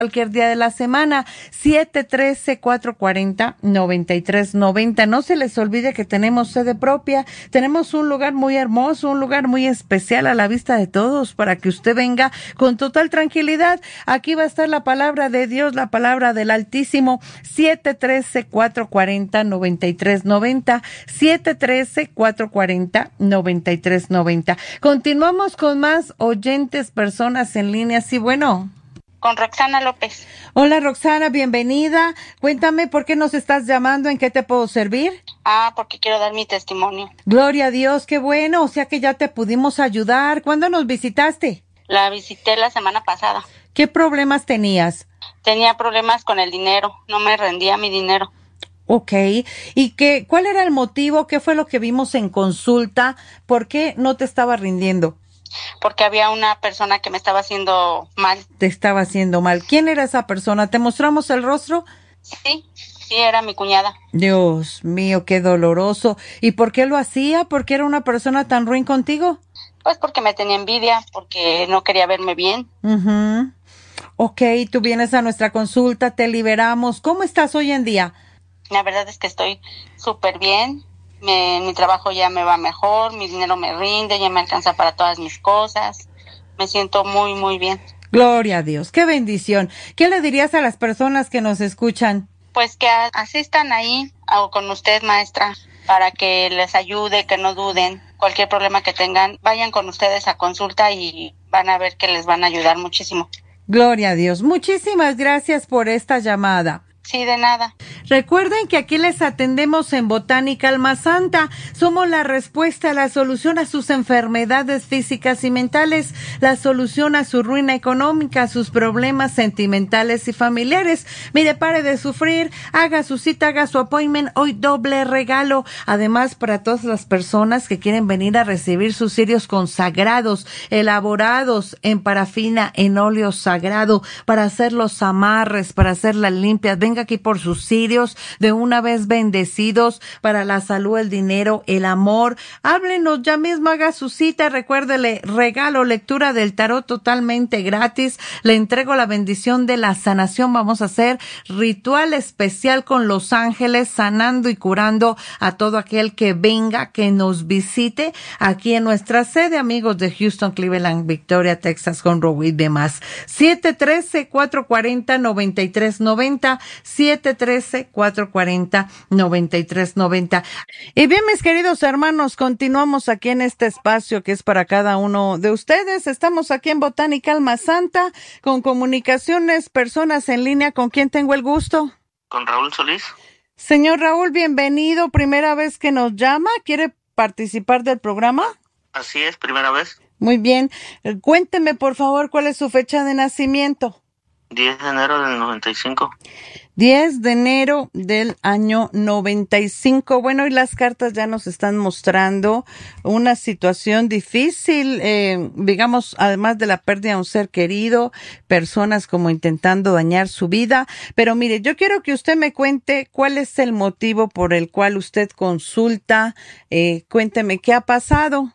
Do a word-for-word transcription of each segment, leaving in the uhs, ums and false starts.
cualquier día de la semana, siete uno tres, cuatro cuatro cero, nueve tres nueve cero. No se les olvide que tenemos sede propia, tenemos un lugar muy hermoso, un lugar muy especial a la vista de todos para que usted venga con total tranquilidad. Aquí va a estar la palabra de Dios, la palabra del Altísimo. Siete uno tres, cuatro cuatro cero, nueve tres nueve cero, siete uno tres, cuatro cuatro cero, nueve tres nueve cero. Continuamos con más oyentes, personas en línea. Sí, bueno. Con Roxana López. Hola Roxana, bienvenida. Cuéntame por qué nos estás llamando, ¿en qué te puedo servir? Ah, porque quiero dar mi testimonio. Gloria a Dios, qué bueno, o sea que ya te pudimos ayudar. ¿Cuándo nos visitaste? La visité la semana pasada. ¿Qué problemas tenías? Tenía problemas con el dinero, no me rendía mi dinero. Ok, ¿y qué, cuál era el motivo? ¿Qué fue lo que vimos en consulta? ¿Por qué no te estaba rindiendo? Porque había una persona que me estaba haciendo mal. Te estaba haciendo mal. ¿Quién era esa persona? ¿Te mostramos el rostro? Sí, sí, era mi cuñada. Dios mío, qué doloroso. ¿Y por qué lo hacía? ¿Por qué era una persona tan ruin contigo? Pues porque me tenía envidia, porque no quería verme bien. Mhm. Ok, tú vienes a nuestra consulta, te liberamos. ¿Cómo estás hoy en día? La verdad es que estoy súper bien. Me, mi trabajo ya me va mejor, mi dinero me rinde, ya me alcanza para todas mis cosas. Me siento muy, muy bien. Gloria a Dios, qué bendición. ¿Qué le dirías a las personas que nos escuchan? Pues que asistan ahí o con usted, maestra, para que les ayude, que no duden. Cualquier problema que tengan, vayan con ustedes a consulta y van a ver que les van a ayudar muchísimo. Gloria a Dios. Muchísimas gracias por esta llamada. Sí, de nada. Recuerden que aquí les atendemos en Botánica Alma Santa. Somos la respuesta, la solución a sus enfermedades físicas y mentales, la solución a su ruina económica, a sus problemas sentimentales y familiares. Mire, pare de sufrir, haga su cita, haga su appointment, hoy doble regalo. Además, para todas las personas que quieren venir a recibir sus cirios consagrados, elaborados en parafina, en óleo sagrado, para hacer los amarres, para hacer las limpias. Venga aquí por sus cirios, de una vez bendecidos para la salud, el dinero, el amor. Háblenos ya mismo, haga su cita, recuérdele, regalo, lectura del tarot totalmente gratis. Le entrego la bendición de la sanación. Vamos a hacer ritual especial con los ángeles, sanando y curando a todo aquel que venga, que nos visite aquí en nuestra sede, amigos de Houston, Cleveland, Victoria, Texas, Conroe y demás. siete uno tres, cuatro cuatro cero, nueve tres nueve cero, siete uno tres, cuatro cuatro cero, nueve tres nueve cero. Y bien, mis queridos hermanos, continuamos aquí en este espacio que es para cada uno de ustedes. Estamos aquí en Botánica Alma Santa con comunicaciones, personas en línea. ¿Con quién tengo el gusto? Con Raúl Solís. Señor Raúl, bienvenido. Primera vez que nos llama. ¿Quiere participar del programa? Así es, primera vez. Muy bien. Cuénteme, por favor, ¿cuál es su fecha de nacimiento? diez de enero del noventa y cinco. diez de enero del año noventa y cinco. Bueno, y las cartas ya nos están mostrando una situación difícil, eh, digamos, además de la pérdida de un ser querido, personas como intentando dañar su vida. Pero mire, yo quiero que usted me cuente cuál es el motivo por el cual usted consulta. Eh, cuénteme, ¿qué ha pasado?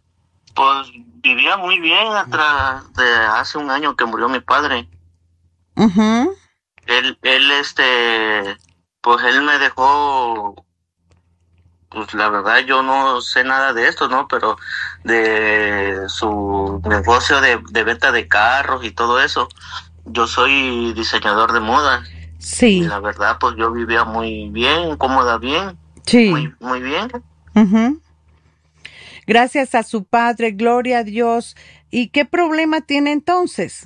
Pues vivía muy bien hasta de hace un año que murió mi padre. Uh-huh. Él, él, este, pues él me dejó, pues la verdad yo no sé nada de esto, ¿no? Pero de su negocio de, de venta de carros y todo eso. Yo soy diseñador de moda. Sí. Y la verdad, pues yo vivía muy bien, cómoda bien. Sí. Muy, muy bien. Uh-huh. Gracias a su padre, gloria a Dios. ¿Y qué problema tiene entonces?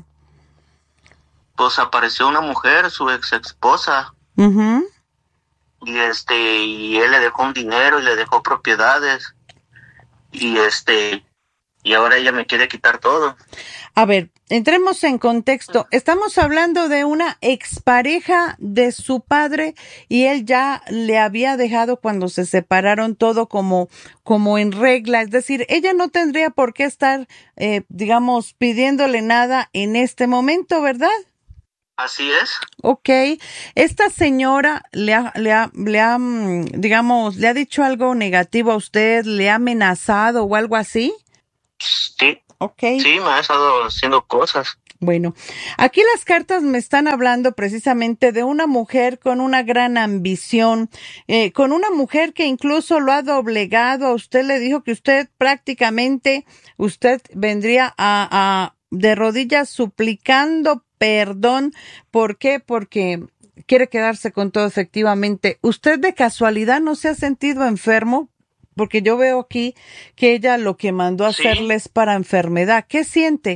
Pues apareció una mujer, su ex esposa, uh-huh. y este, y él le dejó un dinero y le dejó propiedades, y este, y ahora ella me quiere quitar todo. A ver, entremos en contexto. Estamos hablando de una expareja de su padre y él ya le había dejado cuando se separaron todo como, como en regla. Es decir, ella no tendría por qué estar, eh, digamos, pidiéndole nada en este momento, ¿verdad? Así es. Ok. ¿Esta señora le ha, le ha, le ha, digamos, le ha dicho algo negativo a usted? ¿Le ha amenazado o algo así? Sí. Okay. Sí, me ha estado haciendo cosas. Bueno, aquí las cartas me están hablando precisamente de una mujer con una gran ambición, eh, con una mujer que incluso lo ha doblegado a usted, le dijo que usted prácticamente, usted vendría a, a de rodillas suplicando perdón. ¿Por qué? Porque quiere quedarse con todo efectivamente. ¿Usted de casualidad no se ha sentido enfermo? Porque yo veo aquí que ella lo que mandó a Sí. hacerles para enfermedad. ¿Qué siente?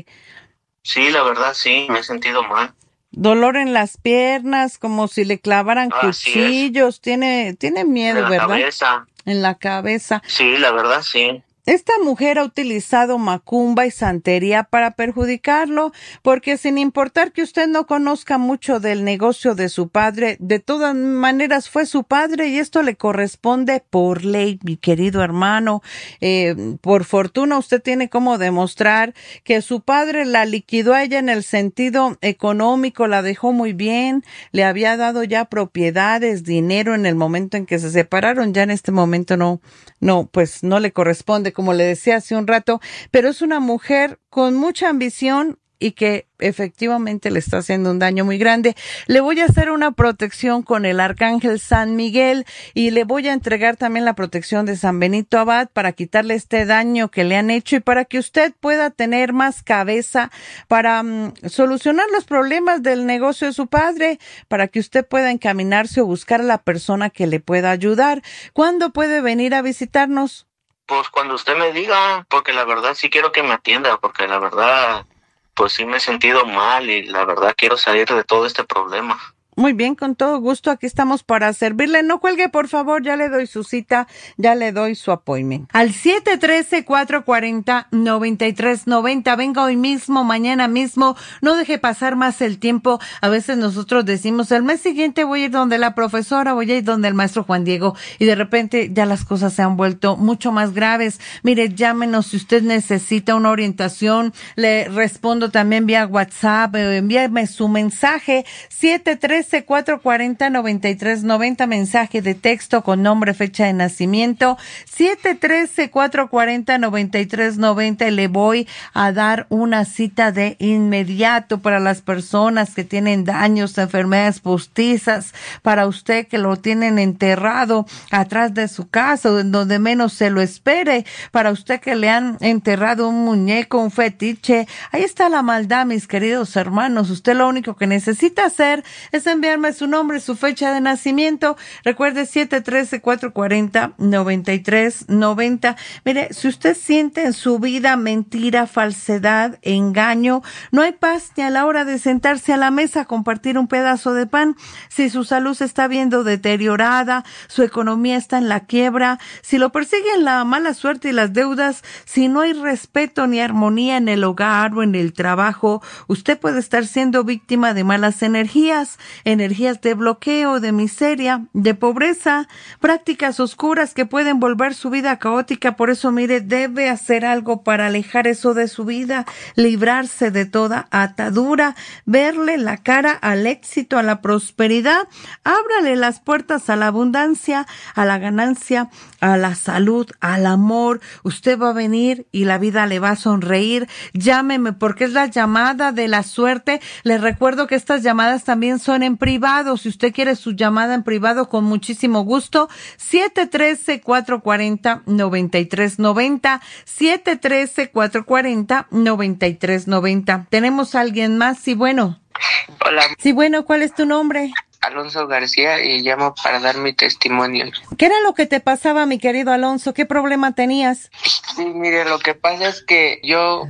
Sí, la verdad sí, me he sentido mal. Dolor en las piernas, como si le clavaran Así cuchillos. Tiene, tiene miedo, De la ¿verdad? cabeza. En la cabeza. Sí, la verdad sí. Esta mujer ha utilizado macumba y santería para perjudicarlo, porque sin importar que usted no conozca mucho del negocio de su padre, de todas maneras fue su padre y esto le corresponde por ley, mi querido hermano. Eh, por fortuna usted tiene cómo demostrar que su padre la liquidó a ella en el sentido económico, la dejó muy bien, le había dado ya propiedades, dinero en el momento en que se separaron, ya en este momento no, no, pues no le corresponde, como le decía hace un rato, pero es una mujer con mucha ambición y que efectivamente le está haciendo un daño muy grande. Le voy a hacer una protección con el arcángel San Miguel y le voy a entregar también la protección de San Benito Abad para quitarle este daño que le han hecho y para que usted pueda tener más cabeza para um, solucionar los problemas del negocio de su padre, para que usted pueda encaminarse o buscar a la persona que le pueda ayudar. ¿Cuándo puede venir a visitarnos? Pues cuando usted me diga, porque la verdad sí quiero que me atienda, porque la verdad, pues sí me he sentido mal y la verdad quiero salir de todo este problema. Muy bien, con todo gusto, aquí estamos para servirle. No cuelgue, por favor, ya le doy su cita, ya le doy su appointment. Al siete uno tres, cuatro cuatro cero, nueve tres nueve cero, venga hoy mismo, mañana mismo, no deje pasar más el tiempo. A veces nosotros decimos, el mes siguiente voy a ir donde la profesora, voy a ir donde el maestro Juan Diego, y de repente ya las cosas se han vuelto mucho más graves. Mire, llámenos si usted necesita una orientación, le respondo también vía WhatsApp, eh, envíeme su mensaje, siete tres cuatro cuatro cero, nueve tres nueve cero, mensaje de texto con nombre, fecha de nacimiento, siete uno tres, cuatro cuatro cero, nueve tres nueve cero, y le voy a dar una cita de inmediato para las personas que tienen daños, enfermedades postizas, para usted que lo tienen enterrado atrás de su casa, en donde menos se lo espere, para usted que le han enterrado un muñeco, un fetiche. Ahí está la maldad, mis queridos hermanos. Usted lo único que necesita hacer es enviarme su nombre, su fecha de nacimiento. Recuerde siete uno tres, cuatro cuatro cero, nueve tres nueve cero. Mire, si usted siente en su vida mentira, falsedad, engaño, no hay paz ni a la hora de sentarse a la mesa a compartir un pedazo de pan. Si su salud se está viendo deteriorada, su economía está en la quiebra, si lo persiguen la mala suerte y las deudas, si no hay respeto ni armonía en el hogar o en el trabajo, usted puede estar siendo víctima de malas energías, energías de bloqueo, de miseria, de pobreza, prácticas oscuras que pueden volver su vida caótica. Por eso, mire, debe hacer algo para alejar eso de su vida, librarse de toda atadura, verle la cara al éxito, a la prosperidad. Ábrale las puertas a la abundancia, a la ganancia, a la salud, al amor. Usted va a venir y la vida le va a sonreír. Llámeme porque es la llamada de la suerte. Les recuerdo que estas llamadas también son en privado. Si usted quiere su llamada en privado, con muchísimo gusto, siete uno tres, cuatro cuatro cero, nueve tres nueve cero, siete uno tres, cuatro cuatro cero, nueve tres nueve cero. Tenemos a alguien más. Sí, bueno. Hola, Sí, bueno, ¿cuál es tu nombre? Alonso García, y llamo para dar mi testimonio. ¿Qué era lo que te pasaba, mi querido Alonso? ¿Qué problema tenías? Sí, mire, lo que pasa es que yo,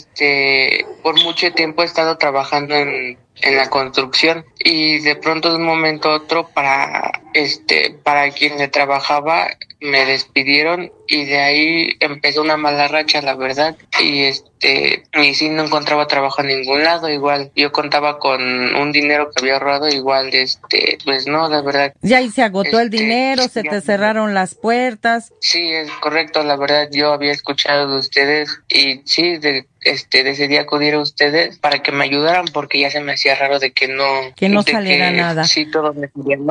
este, por mucho tiempo he estado trabajando en, en la construcción, y de pronto de un momento a otro para, este, para quien le trabajaba me despidieron, y de ahí empezó una mala racha, la verdad, y este, y sí, no encontraba trabajo en ningún lado. Igual yo contaba con un dinero que había ahorrado, igual, este, pues no, la verdad. Ya ahí se agotó este, el dinero, se ya, te cerraron las puertas. Sí, es correcto, la verdad, yo había escuchado de ustedes, y sí, de, este, decidí acudir a ustedes para que me ayudaran, porque ya se me hacía raro de que no, Que no de saliera que, nada. Sí, todo me salía mal.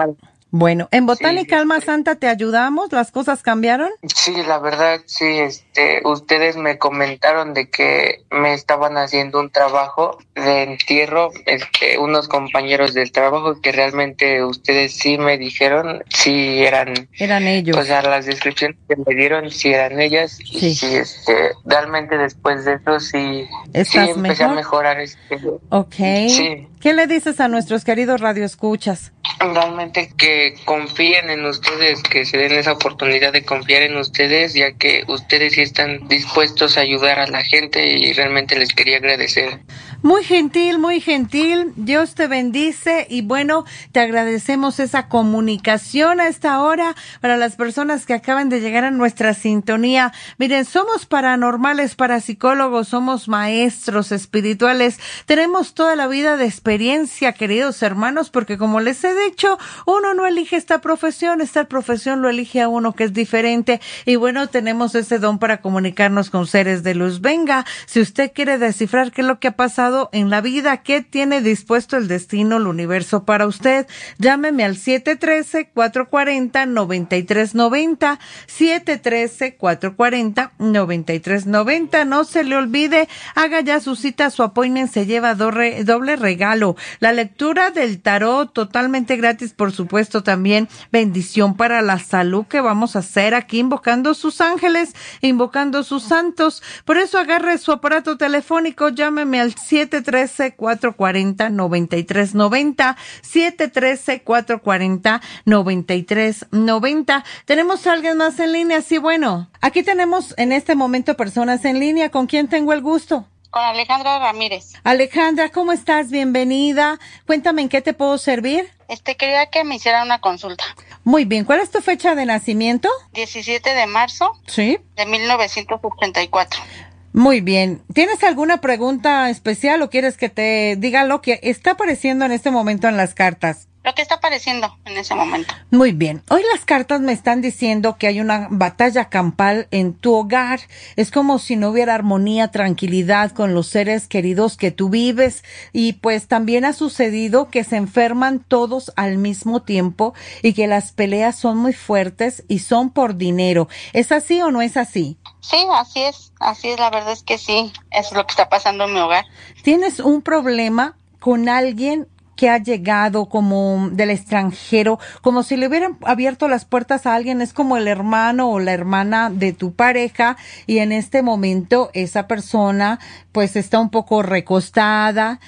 Bueno, ¿en Botánica Sí. Alma Santa te ayudamos? ¿Las cosas cambiaron? Sí, la verdad, sí, este, ustedes me comentaron de que me estaban haciendo un trabajo de entierro, este, unos compañeros del trabajo que realmente ustedes sí me dijeron, sí eran, Eran ellos. o sea, las descripciones que me dieron sí eran ellas, y Sí. sí, este, realmente después de eso sí, sí ¿Estás empecé mejor? a mejorar, este, Ok. sí. ¿Qué le dices a nuestros queridos radioescuchas? Realmente que confíen en ustedes, que se den esa oportunidad de confiar en ustedes, ya que ustedes sí están dispuestos a ayudar a la gente y realmente les quería agradecer. Muy gentil, muy gentil. Dios te bendice y bueno, te agradecemos esa comunicación a esta hora para las personas que acaban de llegar a nuestra sintonía. Miren, somos paranormales, parapsicólogos, somos maestros espirituales. Tenemos toda la vida de experiencia, queridos hermanos, porque como les he dicho, uno no elige esta profesión, esta profesión lo elige a uno que es diferente y bueno, tenemos ese don para comunicarnos con seres de luz. Venga, si usted quiere descifrar qué es lo que ha pasado en la vida, qué tiene dispuesto el destino, el universo para usted, llámeme al siete uno tres, cuatro cuatro cero, nueve tres nueve cero, siete uno tres, cuatro cuatro cero, nueve tres nueve cero. No se le olvide, haga ya su cita, su appointment, se lleva doble, doble regalo. La lectura del tarot totalmente gratis, por supuesto, también bendición para la salud que vamos a hacer aquí, invocando sus ángeles, invocando sus santos. Por eso agarre su aparato telefónico, llámeme al siete uno tres, cuatro cuatro cero, nueve tres nueve cero, siete uno tres, cuatro cuatro cero, nueve tres nueve cero. ¿Tenemos a alguien más en línea? Sí, bueno. Aquí tenemos en este momento personas en línea. ¿Con quién tengo el gusto? Con Alejandra Ramírez. Alejandra, ¿cómo estás? Bienvenida. Cuéntame, ¿en qué te puedo servir? Este, quería que me hicieran una consulta. Muy bien. ¿Cuál es tu fecha de nacimiento? diecisiete de marzo Sí. de mil novecientos ochenta y cuatro. Muy bien. ¿Tienes alguna pregunta especial o quieres que te diga lo que está apareciendo en este momento en las cartas? Lo que está apareciendo en ese momento. Muy bien. Hoy las cartas me están diciendo que hay una batalla campal en tu hogar. Es como si no hubiera armonía, tranquilidad con los seres queridos que tú vives. Y pues también ha sucedido que se enferman todos al mismo tiempo y que las peleas son muy fuertes y son por dinero. ¿Es así o no es así? Sí, así es. Así es, la verdad es que sí. Eso es lo que está pasando en mi hogar. ¿Tienes un problema con alguien que ha llegado como del extranjero, como si le hubieran abierto las puertas a alguien? Es como el hermano o la hermana de tu pareja y en este momento esa persona pues está un poco recostada,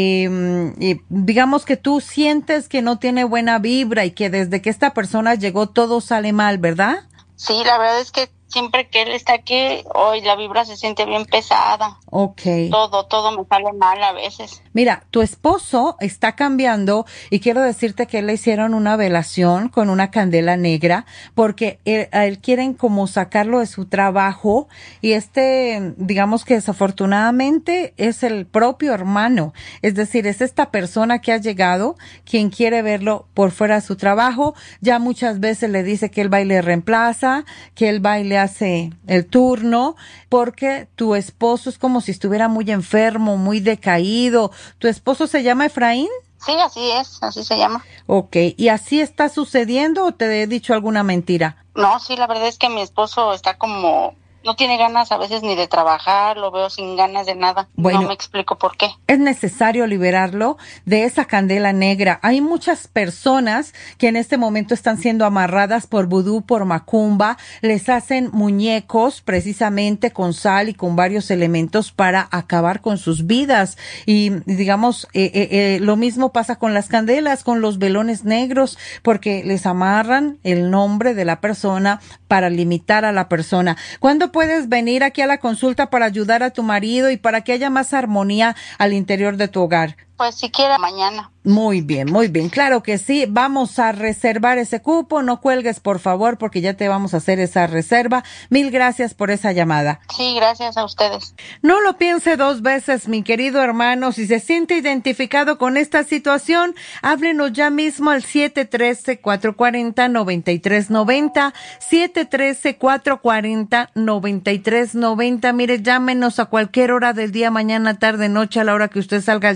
eh, eh, digamos que tú sientes que no tiene buena vibra y que desde que esta persona llegó todo sale mal, ¿verdad? Sí, la verdad es que siempre que él está aquí, hoy la vibra se siente bien pesada. Ok. Todo, todo me sale mal a veces. Mira, tu esposo está cambiando y quiero decirte que le hicieron una velación con una candela negra porque él, a él quieren como sacarlo de su trabajo y este, digamos que desafortunadamente es el propio hermano. Es decir, es esta persona que ha llegado quien quiere verlo por fuera de su trabajo. Ya muchas veces le dice que él va y le reemplaza, que él va y le hace el turno porque tu esposo es como si estuviera muy enfermo, muy decaído. ¿Tu esposo se llama Efraín? Sí, así es, así se llama. Ok, ¿y así está sucediendo o te he dicho alguna mentira? No, sí, la verdad es que mi esposo está como... no tiene ganas a veces ni de trabajar, lo veo sin ganas de nada. Bueno, no me explico por qué. Es necesario liberarlo de esa candela negra. Hay muchas personas que en este momento están siendo amarradas por vudú, por macumba. Les hacen muñecos precisamente con sal y con varios elementos para acabar con sus vidas. Y digamos, eh, eh, eh, lo mismo pasa con las candelas, con los velones negros, porque les amarran el nombre de la persona para limitar a la persona. ¿Cuándo puedes venir aquí a la consulta para ayudar a tu marido y para que haya más armonía al interior de tu hogar? Pues si quiere mañana. Muy bien, muy bien. Claro que sí. Vamos a reservar ese cupo. No cuelgues, por favor, porque ya te vamos a hacer esa reserva. Mil gracias por esa llamada. Sí, gracias a ustedes. No lo piense dos veces, mi querido hermano. Si se siente identificado con esta situación, háblenos ya mismo al siete uno tres, cuatro cuatro cero, nueve tres nueve cero, siete uno tres, cuatro cuatro cero, nueve tres nueve cero. Mire, llámenos a cualquier hora del día, mañana, tarde, noche, a la hora que usted salga al trabajo.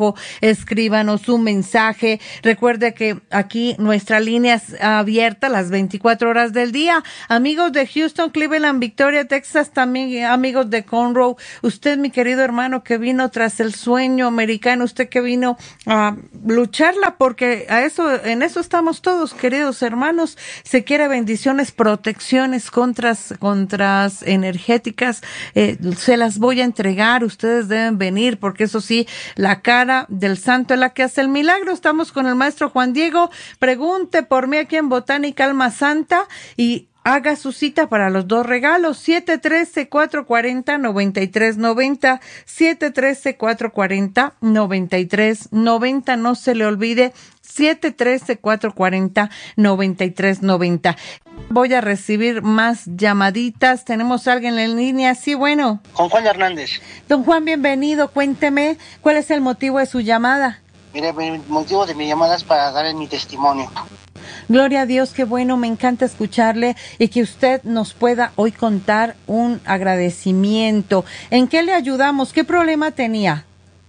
Juan, escríbanos un mensaje. Recuerde que aquí nuestra línea es abierta las veinticuatro horas del día. Amigos de Houston, Cleveland, Victoria, Texas, también amigos de Conroe, usted, mi querido hermano, que vino tras el sueño americano, usted que vino a lucharla, porque a eso, en eso estamos todos, queridos hermanos. Se quiere bendiciones, protecciones, contras, contras energéticas, eh, se las voy a entregar. Ustedes deben venir, porque eso sí, la cara del santo es la que hace el milagro. Estamos con el maestro Juan Diego. Pregunte por mí aquí en Botánica Alma Santa y haga su cita para los dos regalos. siete uno tres, cuatro cuatro cero, nueve tres nueve cero, siete uno tres, cuatro cuatro cero, nueve tres nueve cero. No se le olvide, siete uno tres, cuatro cuatro cero, nueve tres nueve cero. Voy a recibir más llamaditas. ¿Tenemos a alguien en línea? Sí, bueno. Con Juan Hernández. Don Juan, bienvenido. Cuénteme, ¿cuál es el motivo de su llamada? Mire, el motivo de mi llamada es para darle mi testimonio. Gloria a Dios, qué bueno, me encanta escucharle y que usted nos pueda hoy contar un agradecimiento. ¿En qué le ayudamos? ¿Qué problema tenía?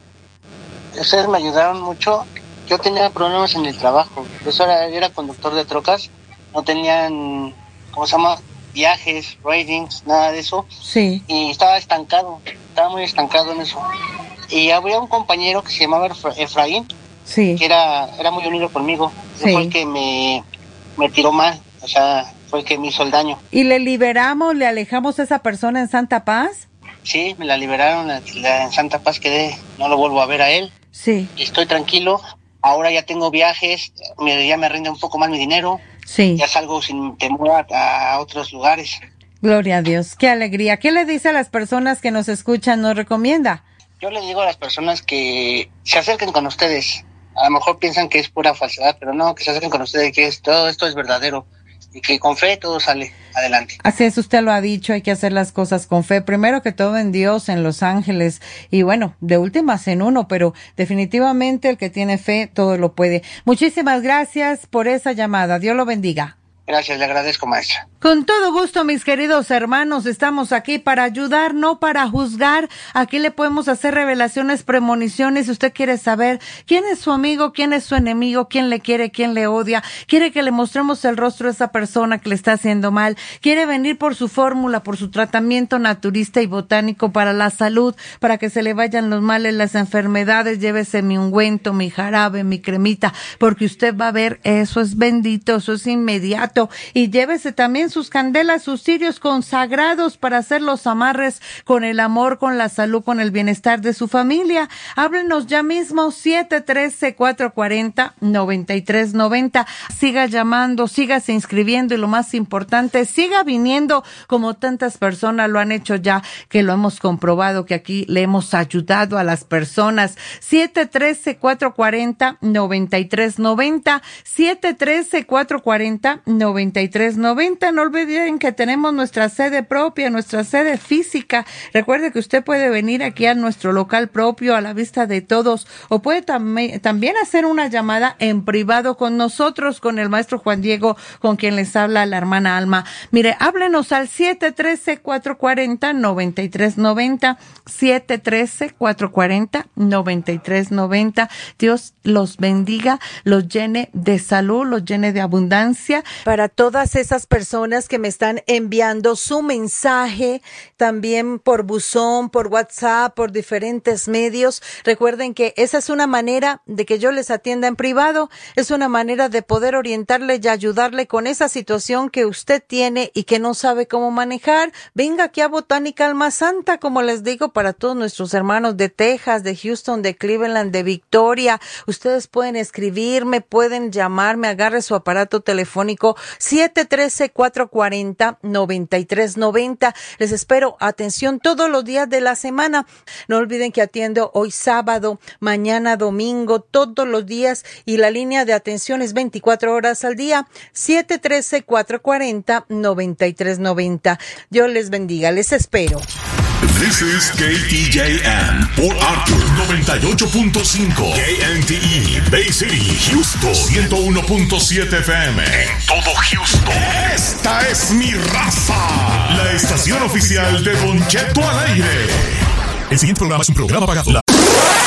Ustedes me ayudaron mucho. Yo tenía problemas en el trabajo. Yo era, era conductor de trocas. No tenían, ¿cómo se llama? Viajes, ratings, nada de eso. Sí. Y estaba estancado, estaba muy estancado en eso. Y había un compañero que se llamaba Efraín, sí, que era, era muy unido conmigo. Sí. Fue el que me, me tiró mal, o sea, fue el que me hizo el daño. ¿Y le liberamos, le alejamos a esa persona en Santa Paz? Sí, me la liberaron, la, la, en Santa Paz quedé, no lo vuelvo a ver a él. Sí. Y estoy tranquilo, ahora ya tengo viajes, me, ya me rinde un poco más mi dinero. Sí. Ya salgo sin temor a, a otros lugares. Gloria a Dios, qué alegría. ¿Qué le dice a las personas que nos escuchan, nos recomienda? Yo le digo a las personas que se acerquen con ustedes. A lo mejor piensan que es pura falsedad, pero no, que se acerquen con ustedes, que es, todo esto es verdadero. Y que con fe todo sale adelante. Así es, usted lo ha dicho, hay que hacer las cosas con fe. Primero que todo en Dios, en los ángeles, y bueno, de últimas en uno, pero definitivamente el que tiene fe todo lo puede. Muchísimas gracias por esa llamada. Dios lo bendiga. Gracias, le agradezco, maestra. Con todo gusto, mis queridos hermanos, estamos aquí para ayudar, no para juzgar. Aquí le podemos hacer revelaciones, premoniciones. Si usted quiere saber quién es su amigo, quién es su enemigo, quién le quiere, quién le odia, quiere que le mostremos el rostro de esa persona que le está haciendo mal, quiere venir por su fórmula, por su tratamiento naturista y botánico para la salud, para que se le vayan los males, las enfermedades, llévese mi ungüento, mi jarabe, mi cremita, porque usted va a ver, eso es bendito, eso es inmediato. Y llévese también sus candelas, sus cirios consagrados para hacer los amarres con el amor, con la salud, con el bienestar de su familia. Háblenos ya mismo, siete uno tres, cuatro cuatro cero, nueve tres nueve cero. Siga llamando, sígase inscribiendo y lo más importante, siga viniendo como tantas personas lo han hecho ya, que lo hemos comprobado, que aquí le hemos ayudado a las personas. siete uno tres, cuatro cuatro cero, nueve tres nueve cero, siete uno tres, cuatro cuatro cero, nueve tres nueve cero. No olviden que tenemos nuestra sede propia, nuestra sede física. Recuerde que usted puede venir aquí a nuestro local propio, a la vista de todos, o puede tam- también hacer una llamada en privado con nosotros, con el maestro Juan Diego, con quien les habla la hermana Alma. Mire, háblenos al siete uno tres, cuatro cuatro cero, nueve tres nueve cero, siete uno tres, cuatro cuatro cero, nueve tres nueve cero. Dios los bendiga, los llene de salud, los llene de abundancia. Para todas esas personas que me están enviando su mensaje, también por buzón, por WhatsApp, por diferentes medios, recuerden que esa es una manera de que yo les atienda en privado, es una manera de poder orientarle y ayudarle con esa situación que usted tiene y que no sabe cómo manejar. Venga aquí a Botánica Alma Santa, como les digo, para todos nuestros hermanos de Texas, de Houston, de Cleveland, de Victoria. Ustedes pueden escribirme, pueden llamarme, agarre su aparato telefónico siete uno tres, cuatro cuatro cero, nueve tres nueve cero. Les espero atención todos los días de la semana. No olviden que atiendo hoy sábado, mañana domingo, todos los días, y la línea de atención es veinticuatro horas al día, siete uno tres, cuatro cuatro cero, nueve tres nueve cero. Dios les bendiga, les espero. This is K T J M, Port Arthur noventa y ocho punto cinco, K N T E, Bay City, Houston ciento uno punto siete F M, en todo Houston. Esta es mi raza, la estación oficial de Don Cheto al aire. El siguiente programa es un programa pagado. La...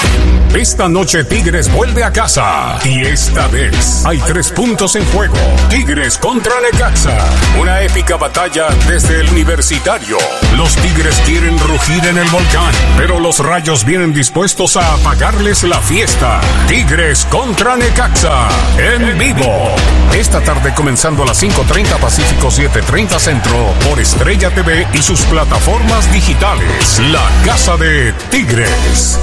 Esta noche Tigres vuelve a casa. Y esta vez hay tres puntos en juego. Tigres contra Necaxa. Una épica batalla desde el Universitario. Los Tigres quieren rugir en el volcán, pero los Rayos vienen dispuestos a apagarles la fiesta. Tigres contra Necaxa. En vivo. Esta tarde comenzando a las cinco treinta Pacífico, siete treinta Centro. Por Estrella T V y sus plataformas digitales. La Casa de Tigres.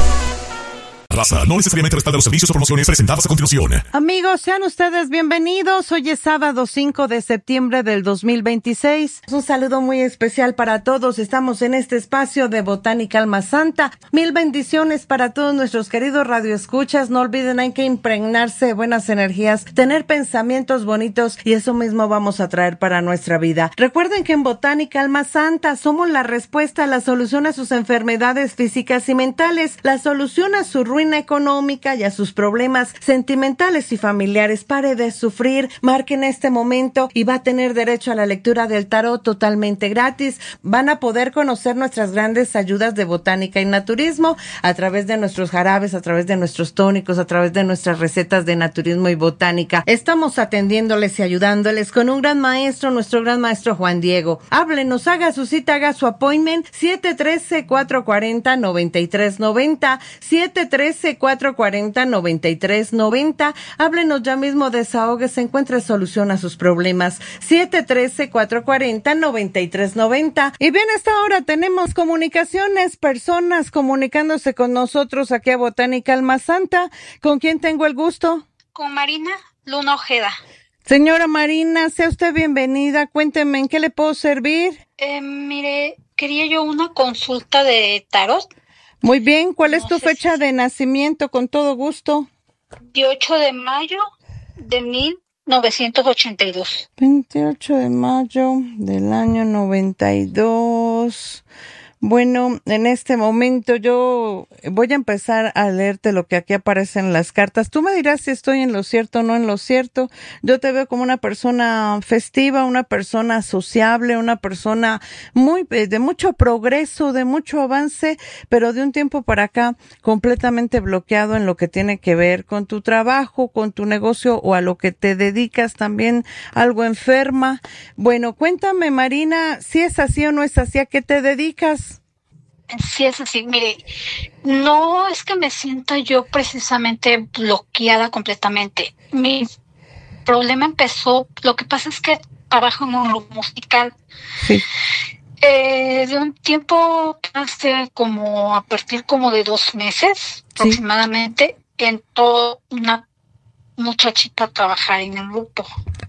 Raza no necesariamente respalda los servicios o promociones presentadas a continuación. Amigos, sean ustedes bienvenidos. Hoy es sábado cinco de septiembre del dos mil veintiséis. Un saludo muy especial para todos. Estamos en este espacio de Botánica Alma Santa. Mil bendiciones para todos nuestros queridos radioescuchas. No olviden, hay que impregnarse de buenas energías, tener pensamientos bonitos y eso mismo vamos a traer para nuestra vida. Recuerden que en Botánica Alma Santa somos la respuesta, la solución a sus enfermedades físicas y mentales, la solución a su ruina económica y a sus problemas sentimentales y familiares. Pare de sufrir, marque en este momento y va a tener derecho a la lectura del tarot totalmente gratis. Van a poder conocer nuestras grandes ayudas de botánica y naturismo a través de nuestros jarabes, a través de nuestros tónicos, a través de nuestras recetas de naturismo y botánica. Estamos atendiéndoles y ayudándoles con un gran maestro, nuestro gran maestro Juan Diego. Háblenos, haga su cita, haga su appointment, siete uno tres, cuatro cuatro cero, nueve tres nueve cero, siete uno tres, cuatro cuatro cero, nueve tres nueve cero. Háblenos ya mismo, desahóguese, encuentre solución a sus problemas. siete uno tres, cuatro cuatro cero, nueve tres nueve cero. Y bien, a esta hora tenemos comunicaciones, personas comunicándose con nosotros aquí a Botánica Alma Santa. ¿Con quién tengo el gusto? Con Marina Luna Ojeda. Señora Marina, sea usted bienvenida. Cuénteme, ¿en qué le puedo servir? Eh, mire, quería yo una consulta de tarot. Muy bien, ¿cuál es No tu sé fecha si- de nacimiento? Con todo gusto. veintiocho de mayo de mil novecientos ochenta y dos. veintiocho de mayo del año noventa y dos. Bueno, en este momento yo voy a empezar a leerte lo que aquí aparece en las cartas. Tú me dirás si estoy en lo cierto o no en lo cierto. Yo te veo como una persona festiva, una persona sociable, una persona muy de mucho progreso, de mucho avance, pero de un tiempo para acá completamente bloqueado en lo que tiene que ver con tu trabajo, con tu negocio o a lo que te dedicas, también algo enferma. Bueno, cuéntame, Marina, si es así o no es así, ¿a qué te dedicas? Sí, es así. Mire, no es que me sienta yo precisamente bloqueada completamente. Mi problema empezó, lo que pasa es que trabajo en un grupo musical. Sí. Eh, de un tiempo, hace como a partir como de dos meses aproximadamente, entró una muchachita a trabajar en el grupo.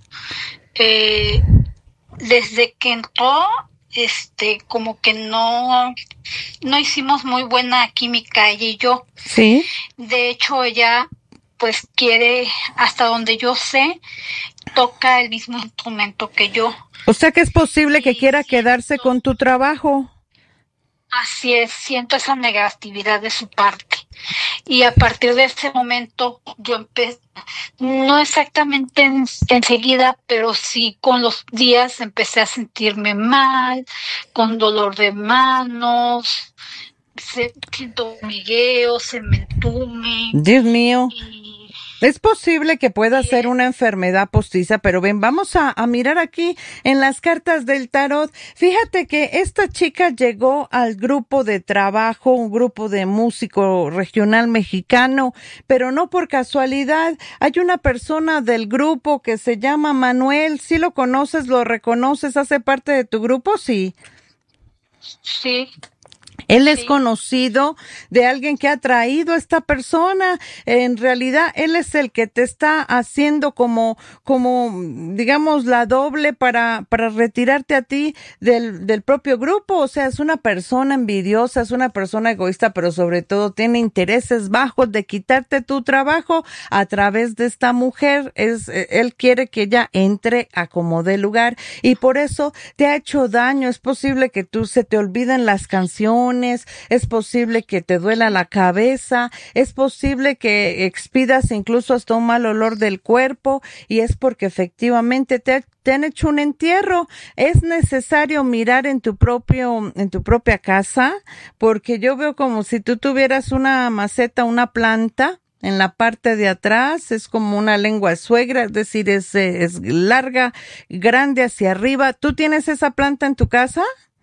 Eh, desde que entró, este, como que no, no hicimos muy buena química ella y yo. Sí. De hecho, ella, pues quiere, hasta donde yo sé, toca el mismo instrumento que yo. O sea que es posible que Sí, quiera siento- quedarse con tu trabajo. Así es, siento esa negatividad de su parte. Y a partir de ese momento yo empecé, no exactamente en, enseguida, pero sí con los días empecé a sentirme mal, con dolor de manos, se, siento hormigueo, se me entume. Dios mío. Y Es posible que pueda ser una enfermedad postiza, pero ven, vamos a, a mirar aquí en las cartas del tarot. Fíjate que esta chica llegó al grupo de trabajo, un grupo de músico regional mexicano, pero no por casualidad. Hay una persona del grupo que se llama Manuel. ¿Sí lo conoces, lo reconoces, hace parte de tu grupo? Sí. sí, Él es Sí. conocido de alguien que ha traído a esta persona. En realidad, él es el que te está haciendo como, como, digamos, la doble para, para retirarte a ti del, del propio grupo. O sea, es una persona envidiosa, es una persona egoísta, pero sobre todo tiene intereses bajos de quitarte tu trabajo a través de esta mujer. Es, él quiere que ella entre a como dé lugar y por eso te ha hecho daño. Es posible que tú se te olviden las canciones, pulmones, es posible que te duela la cabeza, es posible que expidas incluso hasta un mal olor del cuerpo, y es porque efectivamente te, te han hecho un entierro. Es necesario mirar en tu propio, en tu propia casa, porque yo veo como si tú tuvieras una maceta, una planta en la parte de atrás, es como una lengua de suegra, es decir, es, es larga, grande hacia arriba. ¿Tú tienes esa planta en tu casa?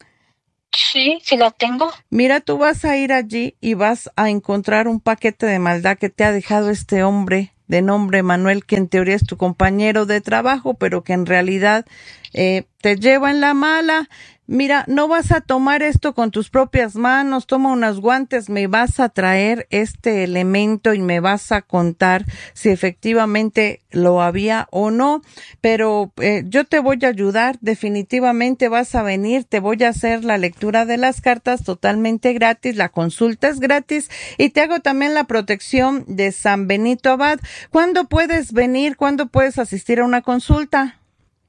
Sí, sí la tengo. Mira, tú vas a ir allí y vas a encontrar un paquete de maldad que te ha dejado este hombre de nombre Manuel, que en teoría es tu compañero de trabajo, pero que en realidad eh, te lleva en la mala. Mira, no vas a tomar esto con tus propias manos, toma unos guantes, me vas a traer este elemento y me vas a contar si efectivamente lo había o no, pero eh, yo te voy a ayudar, definitivamente vas a venir, te voy a hacer la lectura de las cartas totalmente gratis, la consulta es gratis y te hago también la protección de San Benito Abad. ¿Cuándo puedes venir? ¿Cuándo puedes asistir a una consulta?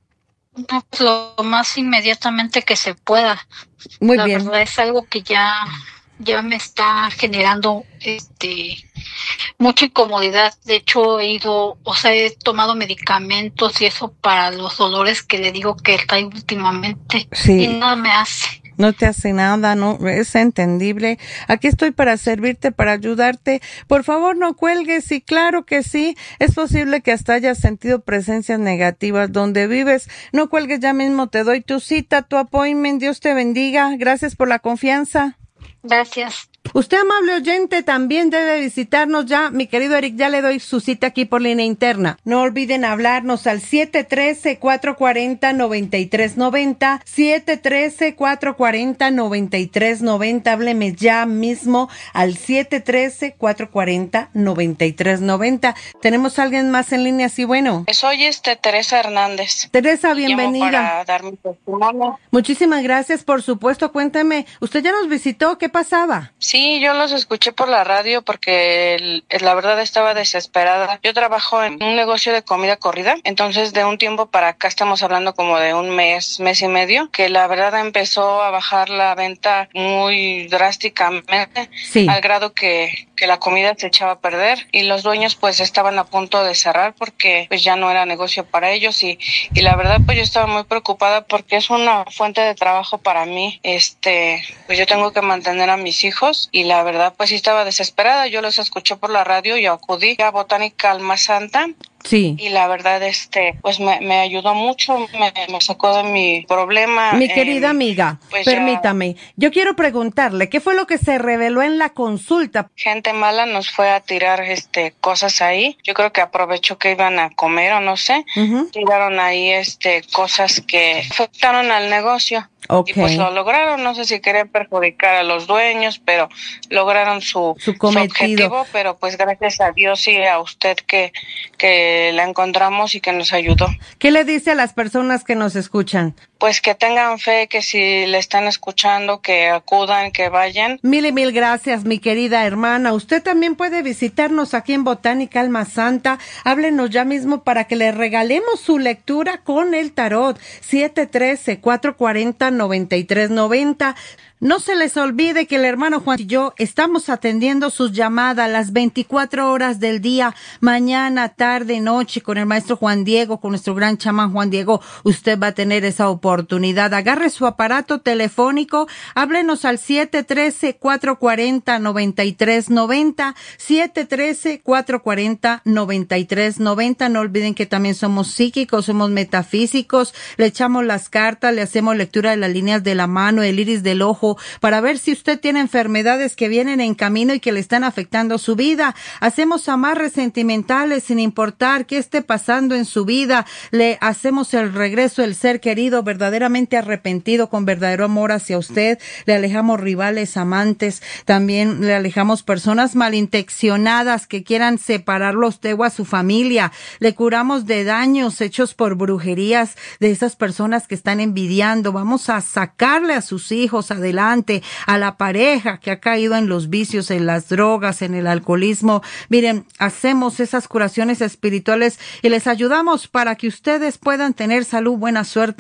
No, pues lo más inmediatamente que se pueda. Muy la bien. verdad es algo que ya, ya me está generando este mucha incomodidad. De hecho, he ido, o sea, he tomado medicamentos y eso para los dolores que le digo que trae últimamente. Sí. Y nada me hace. No te hace nada, no, es entendible. Aquí estoy para servirte, para ayudarte. Por favor, no cuelgues. Y claro que sí, es posible que hasta hayas sentido presencias negativas donde vives. No cuelgues, ya mismo te doy tu cita, tu appointment. Dios te bendiga. Gracias por la confianza. Gracias. Usted, amable oyente, también debe visitarnos ya. Mi querido Eric, ya le doy su cita aquí por línea interna. No olviden hablarnos al siete uno tres, cuatro cuatro cero, nueve tres nueve cero, siete uno tres, cuatro cuatro cero, nueve tres nueve cero. Hábleme ya mismo al siete uno tres, cuatro cuatro cero, nueve tres nueve cero. ¿Tenemos a alguien más en línea? Sí, bueno. Soy este Teresa Hernández. Teresa, bienvenida. Llamo para dar mi testimonio. Muchísimas gracias, por supuesto. Cuéntame, ¿usted ya nos visitó? ¿Qué pasaba? Sí, yo los escuché por la radio porque el, la verdad estaba desesperada. Yo trabajo en un negocio de comida corrida, entonces de un tiempo para acá estamos hablando como de un mes, mes y medio, que la verdad empezó a bajar la venta muy drásticamente, sí. al grado que, que la comida se echaba a perder y los dueños pues estaban a punto de cerrar porque pues ya no era negocio para ellos y, y la verdad pues yo estaba muy preocupada porque es una fuente de trabajo para mí. Este, pues yo tengo que mantener a mis hijos y la verdad pues sí estaba desesperada. Yo los escuché por la radio y acudí a Botánica Alma Santa. Sí. Y la verdad, este, pues me, me ayudó mucho, me, me sacó de mi problema. Mi querida eh, amiga, pues permítame, ya... yo quiero preguntarle, ¿qué fue lo que se reveló en la consulta? Gente mala nos fue a tirar, este, cosas ahí. Yo creo que aprovechó que iban a comer o no sé. Uh-huh. Tiraron ahí, este, cosas que afectaron al negocio. Okay. Y pues lo lograron, no sé si querían perjudicar a los dueños, pero lograron su, su, su objetivo, pero pues gracias a Dios y a usted que, que la encontramos y que nos ayudó. ¿Qué le dice a las personas que nos escuchan? Pues que tengan fe, que si le están escuchando, que acudan, que vayan. Mil y mil gracias, mi querida hermana. Usted también puede visitarnos aquí en Botánica Alma Santa. Háblenos ya mismo para que le regalemos su lectura con el tarot. siete uno tres, cuatro cuatro cero, nueve tres nueve cero. No se les olvide que el hermano Juan y yo estamos atendiendo sus llamadas las veinticuatro horas del día, mañana, tarde, noche, con el maestro Juan Diego, con nuestro gran chamán Juan Diego. Usted va a tener esa oportunidad. Agarre su aparato telefónico, háblenos al siete uno tres, cuatro cuatro cero, nueve tres nueve cero, siete uno tres, cuatro cuatro cero, nueve tres nueve cero. No olviden que también somos psíquicos, somos metafísicos, le echamos las cartas, le hacemos lectura de las líneas de la mano, el iris del ojo, para ver si usted tiene enfermedades que vienen en camino y que le están afectando su vida. Hacemos amarres sentimentales sin importar qué esté pasando en su vida. Le hacemos el regreso del ser querido verdaderamente arrepentido, con verdadero amor hacia usted. Le alejamos rivales, amantes. También le alejamos personas malintencionadas que quieran separarlo a usted o a su familia. Le curamos de daños hechos por brujerías de esas personas que están envidiando. Vamos a sacarle a sus hijos adelante, a la pareja que ha caído en los vicios, en las drogas, en el alcoholismo. Miren, hacemos esas curaciones espirituales y les ayudamos para que ustedes puedan tener salud, buena suerte en el amor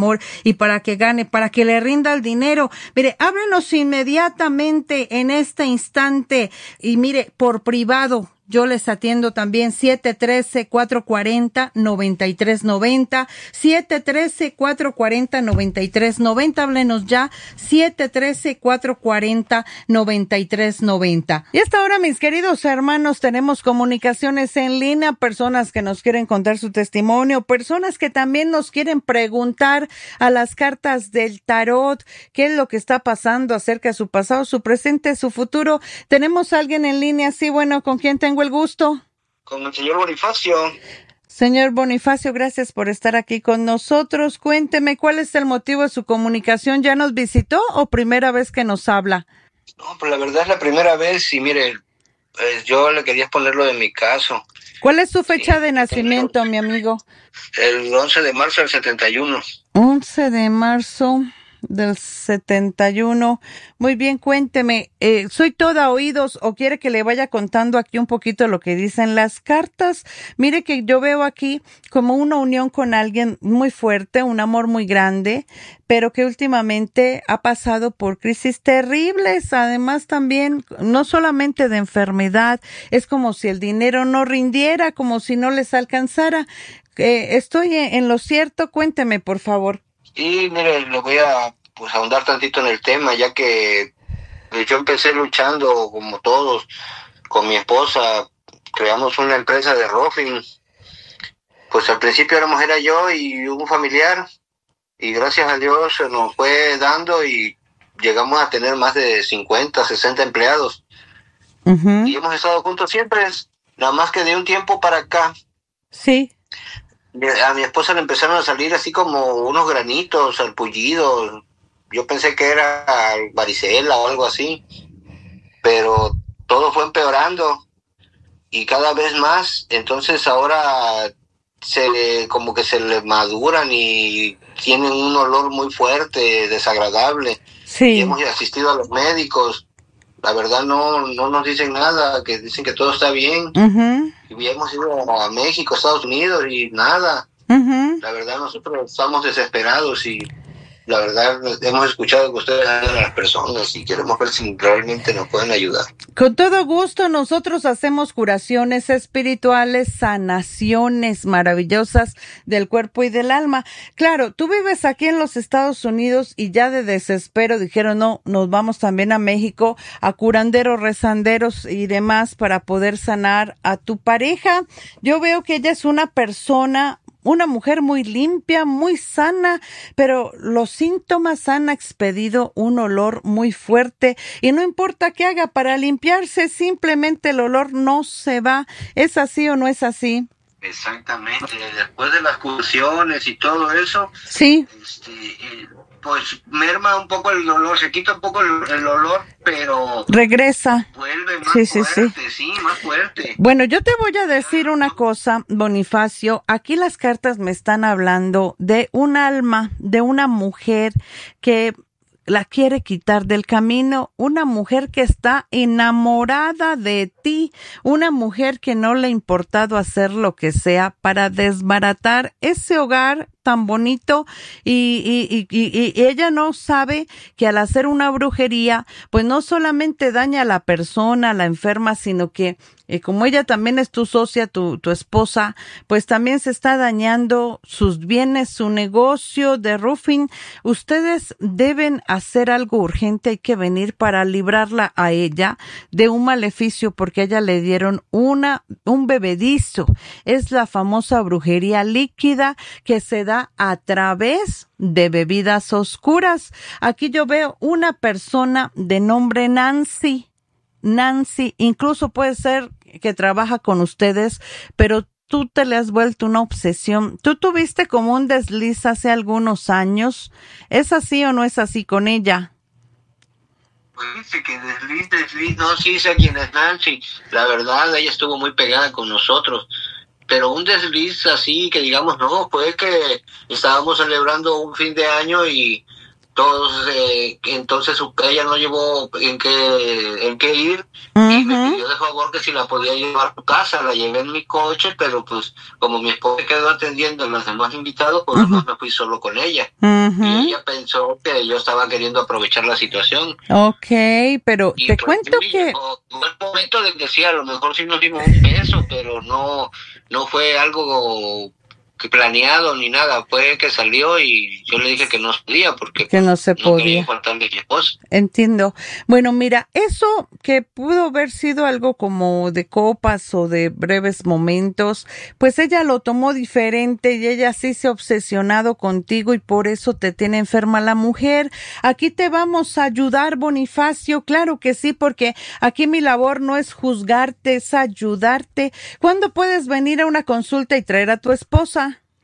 señor y para que gane, para que le rinda el dinero. Mire, háblenos inmediatamente en este instante y mire, por privado. Yo les atiendo también siete uno tres, cuatro cuatro cero, nueve tres nueve cero, siete uno tres, cuatro cuatro cero, nueve tres nueve cero, háblenos ya, siete uno tres, cuatro cuatro cero, nueve tres nueve cero. Y hasta ahora, mis queridos hermanos, tenemos comunicaciones en línea, personas que nos quieren contar su testimonio, personas que también nos quieren preguntar a las cartas del tarot, qué es lo que está pasando acerca de su pasado, su presente, su futuro. Tenemos a alguien en línea, sí, bueno, ¿con quién tengo el gusto? Con el señor Bonifacio. Señor Bonifacio, gracias por estar aquí con nosotros. Cuénteme, ¿cuál es el motivo de su comunicación? ¿Ya nos visitó o primera vez que nos habla? No, pues la verdad es la primera vez y mire, pues yo le quería exponer lo de mi caso. ¿Cuál es su fecha sí, de nacimiento, mi amigo? El once de marzo del setenta y uno. once de marzo del setenta y uno. Muy bien, cuénteme, eh, soy toda oídos o quiere que le vaya contando aquí un poquito lo que dicen las cartas. Mire que yo veo aquí como una unión con alguien muy fuerte, un amor muy grande, pero que últimamente ha pasado por crisis terribles. Además también, no solamente de enfermedad, es como si el dinero no rindiera, como si no les alcanzara. Eh, estoy en, en lo cierto, cuénteme, por favor. Y mire, le voy a pues ahondar tantito en el tema, ya que yo empecé luchando como todos con mi esposa, creamos una empresa de roofing. Pues al principio éramos era yo y un familiar, y gracias a Dios se nos fue dando y llegamos a tener más de cincuenta, sesenta empleados. Uh-huh. Y hemos estado juntos siempre, nada más que de un tiempo para acá. Sí. A mi esposa le empezaron a salir así como unos granitos, sarpullidos. Yo pensé que era varicela o algo así, pero todo fue empeorando y cada vez más. Entonces ahora se como que se le maduran y tienen un olor muy fuerte, desagradable. Sí. Y hemos asistido a los médicos. La verdad no no nos dicen nada, que dicen que todo está bien. Uh-huh. Y hemos ido a México, Estados Unidos y nada. Uh-huh. La verdad nosotros estamos desesperados y la verdad hemos escuchado que ustedes ayudan a las personas y queremos ver si realmente nos pueden ayudar. Con todo gusto, nosotros hacemos curaciones espirituales, sanaciones maravillosas del cuerpo y del alma. Claro, tú vives aquí en los Estados Unidos y ya de desespero dijeron, no, nos vamos también a México, a curanderos, rezanderos y demás para poder sanar a tu pareja. Yo veo que ella es una persona, una mujer muy limpia, muy sana, pero los síntomas han expedido un olor muy fuerte y no importa qué haga para limpiarse, simplemente el olor no se va. ¿Es así o no es así? Exactamente. Después de las curaciones y todo eso, sí, este, eh, pues merma un poco el olor, se quita un poco el, el olor, pero regresa. Vuelve más sí, fuerte, sí, sí. sí, más fuerte. Bueno, yo te voy a decir una cosa, Bonifacio. Aquí las cartas me están hablando de un alma, de una mujer que la quiere quitar del camino, una mujer que está enamorada de ti, una mujer que no le ha importado hacer lo que sea para desbaratar ese hogar tan bonito y, y, y, y ella no sabe que al hacer una brujería, pues no solamente daña a la persona, a la enferma, sino que eh, como ella también es tu socia, tu, tu esposa, pues también se está dañando sus bienes, su negocio de roofing. Ustedes deben hacer algo urgente, hay que venir para librarla a ella de un maleficio porque a ella le dieron una, un bebedizo. Es la famosa brujería líquida que se da a través de bebidas oscuras. Aquí yo veo una persona de nombre Nancy. Nancy, incluso puede ser que trabaja con ustedes, pero tú te le has vuelto una obsesión. Tú tuviste como un desliz hace algunos años. ¿Es así o no es así con ella? Pues dice que desliz, desliz, no, sí sé quién es Nancy. La verdad, ella estuvo muy pegada con nosotros. Pero un desliz así que digamos, no, fue que estábamos celebrando un fin de año y entonces, eh, entonces ella no llevó en qué, en qué ir, uh-huh. y me pidió de favor que si la podía llevar a su casa. La llevé en mi coche, pero pues como mi esposa quedó atendiendo a los demás invitados, pues uh-huh. no me fui solo con ella. Uh-huh. Y ella pensó que yo estaba queriendo aprovechar la situación. Okay, pero y te pues, cuento sí, que... Llegó, llegó el momento de decir, a lo mejor sí nos dimos un beso, pero no, no fue algo... planeado ni nada, fue que salió y yo le dije que no podía porque que no se no podía quería faltarle a mi esposa. Entiendo. Bueno, mira, eso que pudo haber sido algo como de copas o de breves momentos, pues ella lo tomó diferente y ella sí se ha obsesionado contigo y por eso te tiene enferma la mujer. Aquí te vamos a ayudar, Bonifacio, claro que sí, porque aquí mi labor no es juzgarte, es ayudarte. ¿Cuándo puedes venir a una consulta y traer a tu esposa?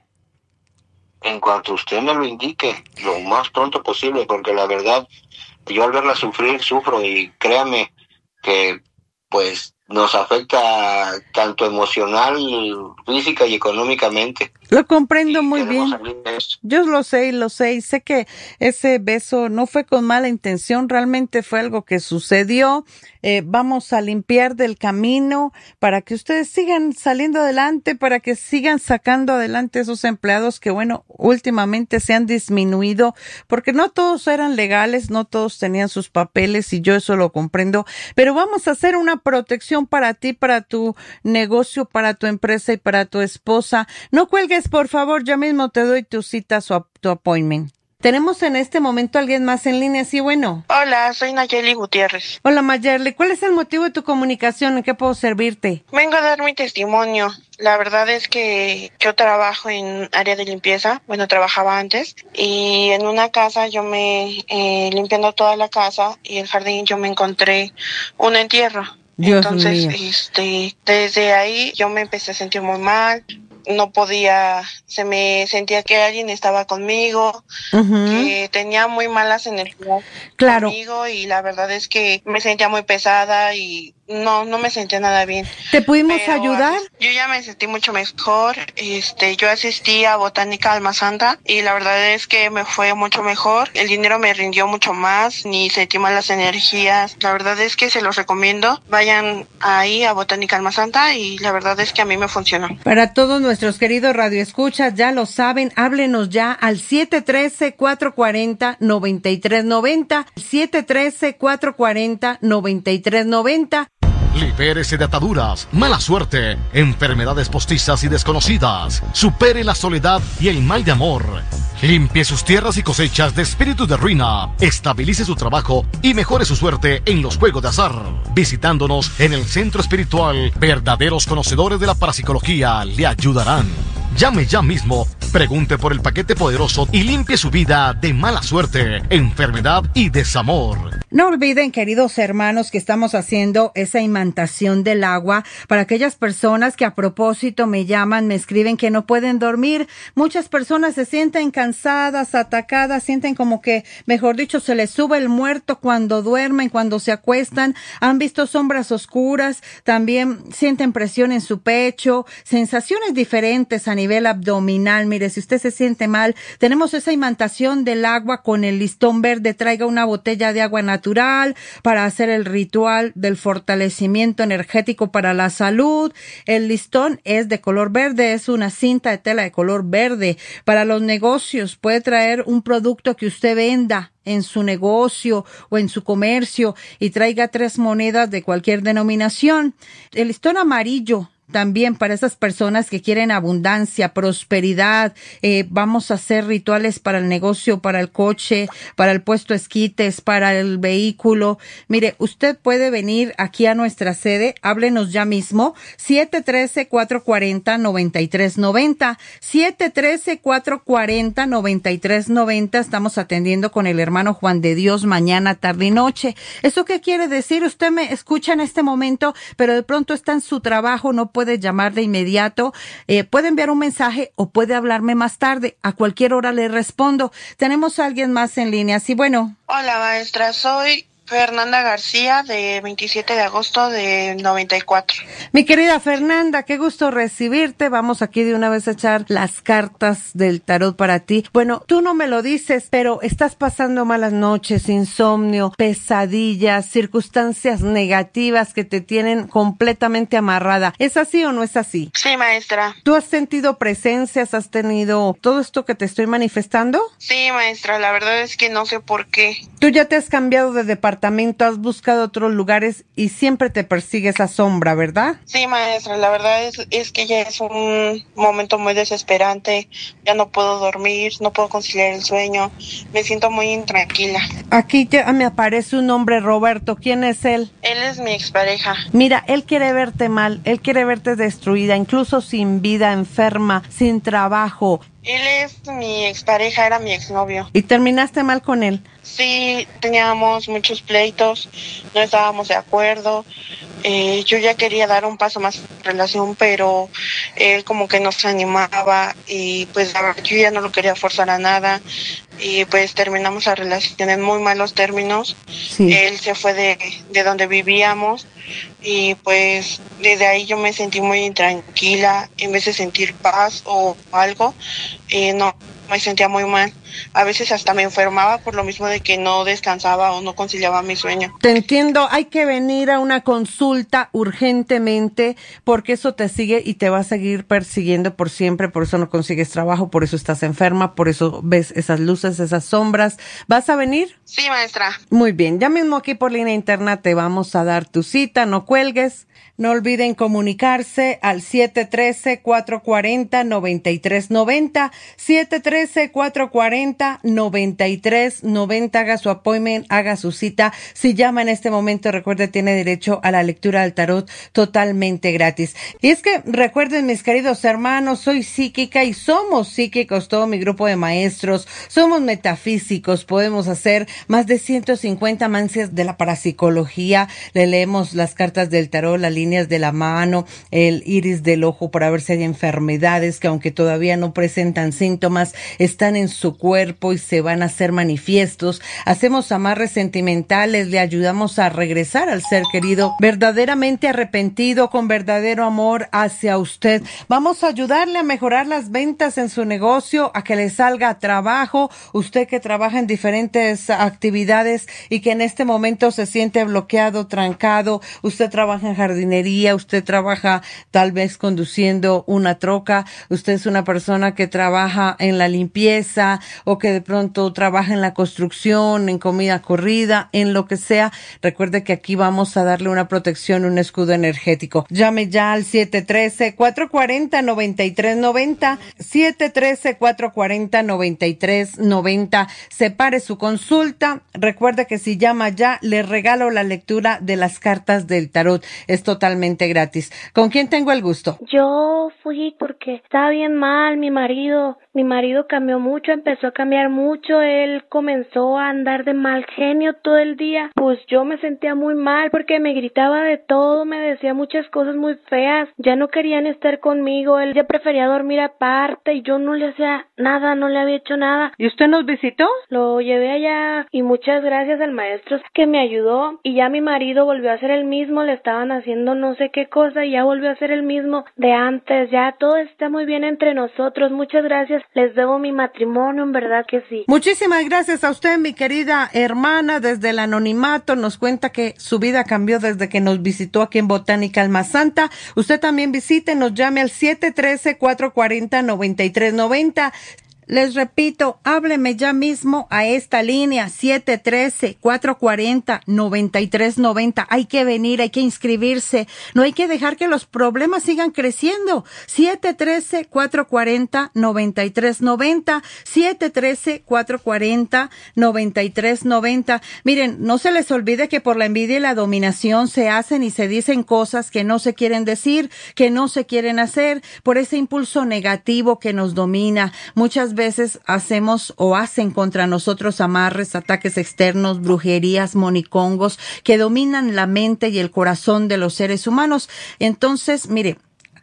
En cuanto usted me lo indique, lo más pronto posible, porque la verdad, yo al verla sufrir, sufro, y créame que pues nos afecta tanto emocional, física y económicamente. Lo comprendo muy bien. Yo lo sé y lo sé y sé que ese beso no fue con mala intención, realmente fue algo que sucedió. Eh, vamos a limpiar del camino para que ustedes sigan saliendo adelante, para que sigan sacando adelante esos empleados que, bueno, últimamente se han disminuido porque no todos eran legales, no todos tenían sus papeles y yo eso lo comprendo, pero vamos a hacer una protección para ti, para tu negocio, para tu empresa y para tu esposa. No cuelgues, por favor, yo mismo te doy tu cita, su, tu appointment. Tenemos en este momento a alguien más en línea, sí, bueno. Hola, soy Nayeli Gutiérrez. Hola, Mayerly, ¿cuál es el motivo de tu comunicación? ¿En qué puedo servirte? Vengo a dar mi testimonio. La verdad es que yo trabajo en área de limpieza, bueno, trabajaba antes, y en una casa yo me, eh, limpiando toda la casa y el jardín, yo me encontré un entierro. Dios Entonces, mío. este, desde ahí yo me empecé a sentir muy mal. No podía, se me sentía que alguien estaba conmigo, uh-huh. que tenía muy malas energías claro. conmigo y la verdad es que me sentía muy pesada y no, no me sentía nada bien. ¿Te pudimos Pero ayudar? Yo ya me sentí mucho mejor, este, yo asistí a Botánica Almazanta y la verdad es que me fue mucho mejor, el dinero me rindió mucho más, ni sentí malas energías, la verdad es que se los recomiendo, vayan ahí a Botánica Almazanta y la verdad es que a mí me funcionó. Para todos nuestros queridos radioescuchas, ya lo saben, háblenos ya al siete uno tres, cuatro cuatro cero, nueve tres nueve cero, siete uno tres, cuatro cuatro cero, nueve tres nueve cero. Libérese de ataduras, mala suerte, enfermedades postizas y desconocidas. Supere la soledad y el mal de amor. Limpie sus tierras y cosechas de espíritus de ruina. Estabilice su trabajo y mejore su suerte en los juegos de azar. Visitándonos en el centro espiritual, verdaderos conocedores de la parapsicología le ayudarán. Llame ya mismo, pregunte por el paquete poderoso y limpie su vida de mala suerte, enfermedad y desamor. No olviden, queridos hermanos, que estamos haciendo esa imantación del agua para aquellas personas que a propósito me llaman, me escriben que no pueden dormir. Muchas personas se sienten cansadas, atacadas, sienten como que, mejor dicho, se les sube el muerto cuando duermen, cuando se acuestan. Han visto sombras oscuras, también sienten presión en su pecho, sensaciones diferentes a nivel abdominal. Mire, si usted se siente mal, tenemos esa imantación del agua con el listón verde. Traiga una botella de agua natural para hacer el ritual del fortalecimiento energético para la salud. El listón es de color verde, es una cinta de tela de color verde. Para los negocios, puede traer un producto que usted venda en su negocio o en su comercio y traiga tres monedas de cualquier denominación. El listón amarillo, también para esas personas que quieren abundancia, prosperidad, eh, vamos a hacer rituales para el negocio, para el coche, para el puesto de esquites, para el vehículo. Mire, usted puede venir aquí a nuestra sede, háblenos ya mismo, siete uno tres, cuatro cuatro cero, nueve tres nueve cero, siete uno tres, cuatro cuatro cero, nueve tres nueve cero. Estamos atendiendo con el hermano Juan de Dios mañana, tarde y noche. ¿Eso qué quiere decir? Usted me escucha en este momento, pero de pronto está en su trabajo, no puede llamar de inmediato, eh, puede enviar un mensaje o puede hablarme más tarde. A cualquier hora le respondo. Tenemos a alguien más en línea. Sí, bueno. Hola, maestra. Soy Fernanda García, de veintisiete de agosto de noventa y cuatro. Mi querida Fernanda, qué gusto recibirte. Vamos aquí de una vez a echar las cartas del tarot para ti. Bueno, tú no me lo dices, pero estás pasando malas noches, insomnio, pesadillas, circunstancias negativas que te tienen completamente amarrada. ¿Es así o no es así? Sí, maestra. ¿Tú has sentido presencias? ¿Has tenido todo esto que te estoy manifestando? Sí, maestra, la verdad es que no sé por qué. Tú ya te has cambiado de departamento, has buscado otros lugares y siempre te persigue esa sombra, ¿verdad? Sí, maestra, la verdad es, es que ya es un momento muy desesperante. Ya no puedo dormir, no puedo conciliar el sueño. Me siento muy intranquila. Aquí ya me aparece un hombre, Roberto. ¿Quién es él? Él es mi expareja. Mira, él quiere verte mal, él quiere verte destruida, incluso sin vida, enferma, sin trabajo. Él es mi expareja, era mi exnovio. ¿Y terminaste mal con él? Sí, teníamos muchos pleitos, no estábamos de acuerdo. Eh, yo ya quería dar un paso más en la relación, pero él como que no se animaba y pues la verdad yo ya no lo quería forzar a nada y pues terminamos la relación en muy malos términos. Sí. Él se fue de, de donde vivíamos y pues desde ahí yo me sentí muy intranquila. En vez de sentir paz o algo, eh, no, me sentía muy mal. A veces hasta me enfermaba por lo mismo de que no descansaba o no conciliaba mi sueño. Te entiendo, hay que venir a una consulta urgentemente porque eso te sigue y te va a seguir persiguiendo por siempre, por eso no consigues trabajo, por eso estás enferma, por eso ves esas luces, esas sombras. ¿Vas a venir? Sí, maestra. Muy bien, ya mismo aquí por línea interna te vamos a dar tu cita, no cuelgues. No olviden comunicarse al siete uno tres, cuatro cuatro cero, nueve tres nueve cero, siete uno tres, cuatro cuatro cero, nueve tres nueve cero, haga su appointment, haga su cita. Si llama en este momento, recuerde, tiene derecho a la lectura del tarot totalmente gratis. Y es que, recuerden, mis queridos hermanos, soy psíquica y somos psíquicos, todo mi grupo de maestros, somos metafísicos, podemos hacer más de ciento cincuenta mancias de la parapsicología, le leemos las cartas del tarot, la línea de la mano, el iris del ojo para ver si hay enfermedades que aunque todavía no presentan síntomas, están en su cuerpo y se van a hacer manifiestos. Hacemos amarres sentimentales, le ayudamos a regresar al ser querido verdaderamente arrepentido, con verdadero amor hacia usted. Vamos a ayudarle a mejorar las ventas en su negocio, a que le salga trabajo, usted que trabaja en diferentes actividades y que en este momento se siente bloqueado, trancado, usted trabaja en jardinería, usted trabaja tal vez conduciendo una troca, usted es una persona que trabaja en la limpieza o que de pronto trabaja en la construcción, en comida corrida, en lo que sea. Recuerde que aquí vamos a darle una protección, un escudo energético. Llame ya al siete uno tres, cuatro cuatro cero, nueve tres nueve cero, siete uno tres, cuatro cuatro cero, nueve tres nueve cero. Separe su consulta. Recuerde que si llama ya, le regalo la lectura de las cartas del tarot. Es totalmente gratis. ¿Con quién tengo el gusto? Yo fui porque estaba bien mal, mi marido, mi marido cambió mucho, empezó a cambiar mucho, él comenzó a andar de mal genio todo el día, pues yo me sentía muy mal porque me gritaba de todo, me decía muchas cosas muy feas, ya no querían estar conmigo, él ya prefería dormir aparte y yo no le hacía nada, no le había hecho nada. ¿Y usted nos visitó? Lo llevé allá y muchas gracias al maestro que me ayudó y ya mi marido volvió a ser el mismo, le estaban haciendo no sé qué cosa y ya volvió a ser el mismo de antes, ya todo está muy bien entre nosotros, muchas gracias, les debo mi matrimonio, en verdad que sí. Muchísimas gracias a usted, mi querida hermana, desde el anonimato nos cuenta que su vida cambió desde que nos visitó aquí en Botánica Alma Santa. Usted también visite, nos llame al siete uno tres, cuatro cuatro cero, nueve tres nueve cero. Les repito, hábleme ya mismo a esta línea siete uno tres, cuatro cuatro cero, nueve tres nueve cero. Hay que venir, hay que inscribirse. No hay que dejar que los problemas sigan creciendo. siete uno tres, cuatro cuatro cero, nueve tres nueve cero. siete uno tres, cuatro cuatro cero, nueve tres nueve cero. Miren, no se les olvide que por la envidia y la dominación se hacen y se dicen cosas que no se quieren decir, que no se quieren hacer, por ese impulso negativo que nos domina. Muchas veces hacemos o hacen contra nosotros amarres, ataques externos, brujerías, monicongos que dominan la mente y el corazón de los seres humanos. Entonces, mire,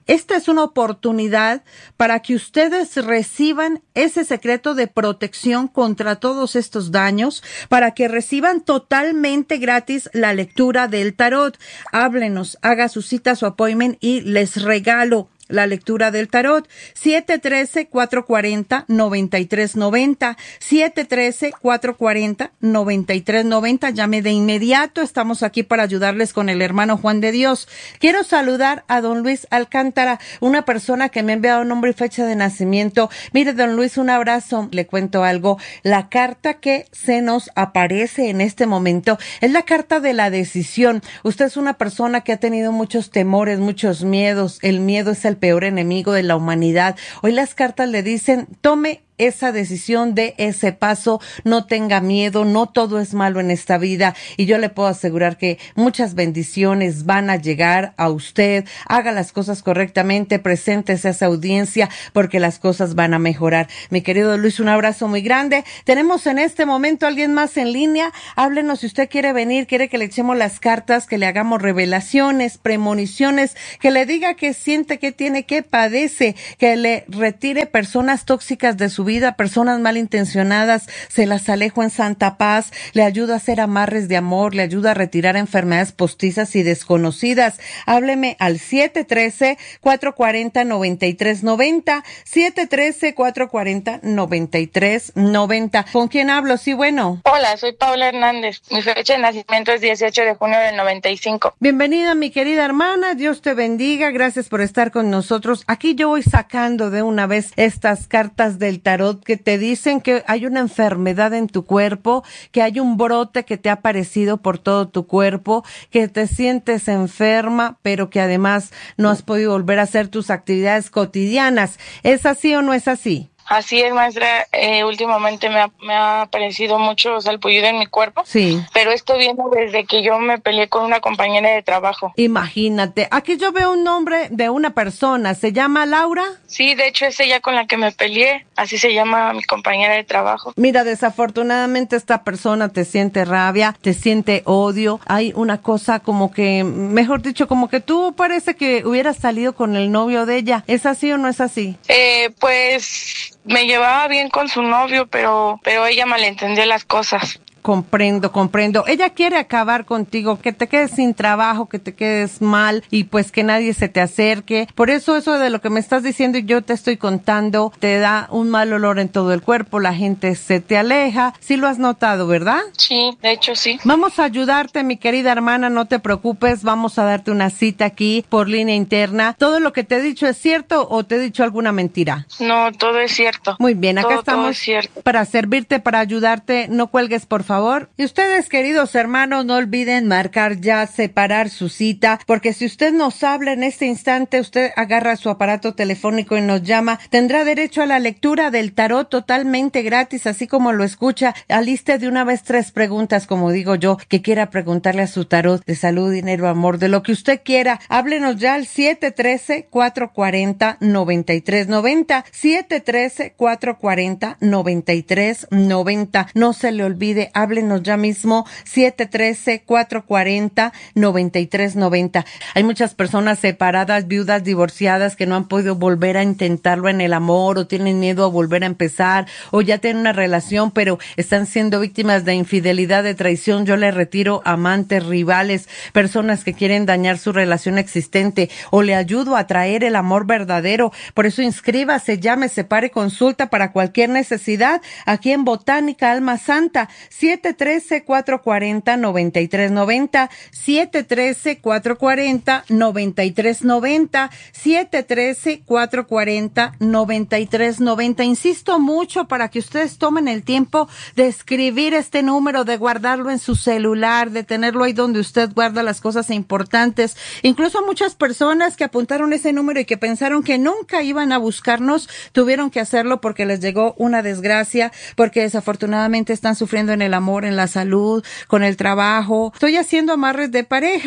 Esta es una oportunidad para que ustedes reciban ese secreto de protección contra todos estos daños, para que reciban totalmente gratis la lectura del tarot. Háblenos, haga su cita, su appointment y les regalo la lectura del tarot. siete uno tres, cuatro cuatro cero, nueve tres nueve cero, siete uno tres, cuatro cuatro cero, nueve tres nueve cero. Llame de inmediato, estamos aquí para ayudarles con el hermano Juan de Dios. Quiero saludar a don Luis Alcántara, una persona que me ha enviado nombre y fecha de nacimiento. Mire, don Luis, un abrazo. Le cuento algo. La carta que se nos aparece en este momento es la carta de la decisión. Usted es una persona que ha tenido muchos temores, muchos miedos. El miedo es el peor enemigo de la humanidad. Hoy las cartas le dicen, tome esa decisión, de ese paso, no tenga miedo, no todo es malo en esta vida, y yo le puedo asegurar que muchas bendiciones van a llegar a usted. Haga las cosas correctamente, preséntese a esa audiencia, porque las cosas van a mejorar. Mi querido Luis, un abrazo muy grande. Tenemos en este momento a alguien más en línea. Háblenos si usted quiere venir, quiere que le echemos las cartas, que le hagamos revelaciones, premoniciones, que le diga qué siente, qué tiene, qué padece, que le retire personas tóxicas de su vida, personas malintencionadas, se las alejo en santa paz, le ayuda a hacer amarres de amor, le ayuda a retirar enfermedades postizas y desconocidas. Hábleme al siete uno tres, cuatro cuatro cero, nueve tres nueve cero, siete uno tres, cuatro cuatro cero, nueve tres nueve cero. ¿Con quién hablo? Sí, bueno. Hola, soy Paula Hernández. Mi fecha de nacimiento es dieciocho de junio del noventa y cinco. Bienvenida, mi querida hermana. Dios te bendiga. Gracias por estar con nosotros. Aquí yo voy sacando de una vez estas cartas del tarot que te dicen que hay una enfermedad en tu cuerpo, que hay un brote que te ha aparecido por todo tu cuerpo, que te sientes enferma, pero que además no has podido volver a hacer tus actividades cotidianas. ¿Es así o no es así? Así es, maestra. Eh, últimamente me ha, me ha aparecido mucho salpullido en mi cuerpo. Sí. Pero esto viene desde que yo me peleé con una compañera de trabajo. Imagínate. Aquí yo veo un nombre de una persona. ¿Se llama Laura? Sí, de hecho es ella con la que me peleé. Así se llama mi compañera de trabajo. Mira, desafortunadamente esta persona te siente rabia, te siente odio. Hay una cosa como que, mejor dicho, como que tú parece que hubieras salido con el novio de ella. ¿Es así o no es así? Eh, pues me llevaba bien con su novio, pero, pero ella malentendió las cosas. Comprendo, comprendo. Ella quiere acabar contigo, que te quedes sin trabajo, que te quedes mal y pues que nadie se te acerque. Por eso eso de lo que me estás diciendo y yo te estoy contando, te da un mal olor en todo el cuerpo, la gente se te aleja. Sí lo has notado, ¿verdad? Sí, de hecho sí. Vamos a ayudarte, mi querida hermana, no te preocupes. Vamos a darte una cita aquí por línea interna. ¿Todo lo que te he dicho es cierto o te he dicho alguna mentira? No, todo es cierto. Muy bien, acá todo, estamos todo es cierto. Para servirte, para ayudarte. No cuelgues, por favor. Favor. Y ustedes, queridos hermanos, no olviden marcar ya, separar su cita, porque si usted nos habla en este instante, usted agarra su aparato telefónico y nos llama, tendrá derecho a la lectura del tarot totalmente gratis, así como lo escucha. Aliste de una vez tres preguntas, como digo yo, que quiera preguntarle a su tarot de salud, dinero, amor, de lo que usted quiera. Háblenos ya al siete uno tres, cuatro cuatro cero, nueve tres nueve cero, siete uno tres, cuatro cuatro cero, nueve tres nueve cero. No se le olvide, háblenos ya mismo, siete uno tres, cuatro cuatro cero, nueve tres nueve cero. Hay muchas personas separadas, viudas, divorciadas, que no han podido volver a intentarlo en el amor, o tienen miedo a volver a empezar, o ya tienen una relación, pero están siendo víctimas de infidelidad, de traición. Yo les retiro amantes, rivales, personas que quieren dañar su relación existente, o le ayudo a traer el amor verdadero. Por eso inscríbase, llame, separe, consulta para cualquier necesidad aquí en Botánica Alma Santa. siete uno tres, cuatro cuatro cero, nueve tres nueve cero, siete uno tres, cuatro cuatro cero, nueve tres nueve cero, siete uno tres, cuatro cuatro cero, nueve tres nueve cero. Insisto mucho para que ustedes tomen el tiempo de escribir este número, de guardarlo en su celular, de tenerlo ahí donde usted guarda las cosas importantes. Incluso muchas personas que apuntaron ese número y que pensaron que nunca iban a buscarnos, tuvieron que hacerlo porque les llegó una desgracia, porque desafortunadamente están sufriendo en el amor, en la salud, con el trabajo. Estoy haciendo amarres de pareja.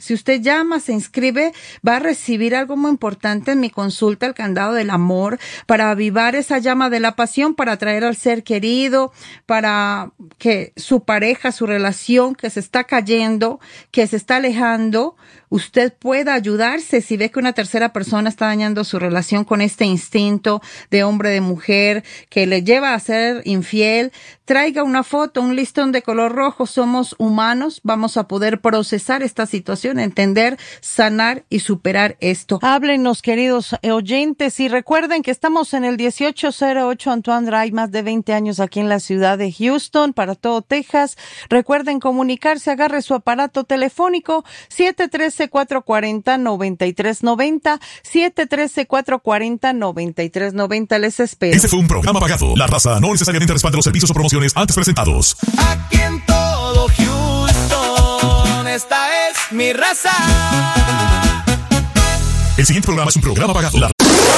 Si usted llama, se inscribe, va a recibir algo muy importante en mi consulta, el candado del amor, para avivar esa llama de la pasión, para atraer al ser querido, para que su pareja, su relación que se está cayendo, que se está alejando, usted pueda ayudarse. Si ve que una tercera persona está dañando su relación con este instinto de hombre, de mujer, que le lleva a ser infiel, traiga una foto, un listón de color rojo. Somos humanos, vamos a poder procesar esta situación, entender, sanar y superar esto. Háblenos, queridos oyentes, y recuerden que estamos en el dieciocho cero ocho Antoine Drive, más de veinte años aquí en la ciudad de Houston, para todo Texas. Recuerden comunicarse, agarre su aparato telefónico, siete uno tres, cuatro cuatro cero, nueve tres nueve cero, siete uno tres, cuatro cuatro cero, nueve tres nueve cero. Les espero. Ese fue un programa pagado. La raza no necesariamente respalda los servicios o promociones antes presentados. Aquí en todo Houston, esta es mi raza. El siguiente programa es un programa pagado. La...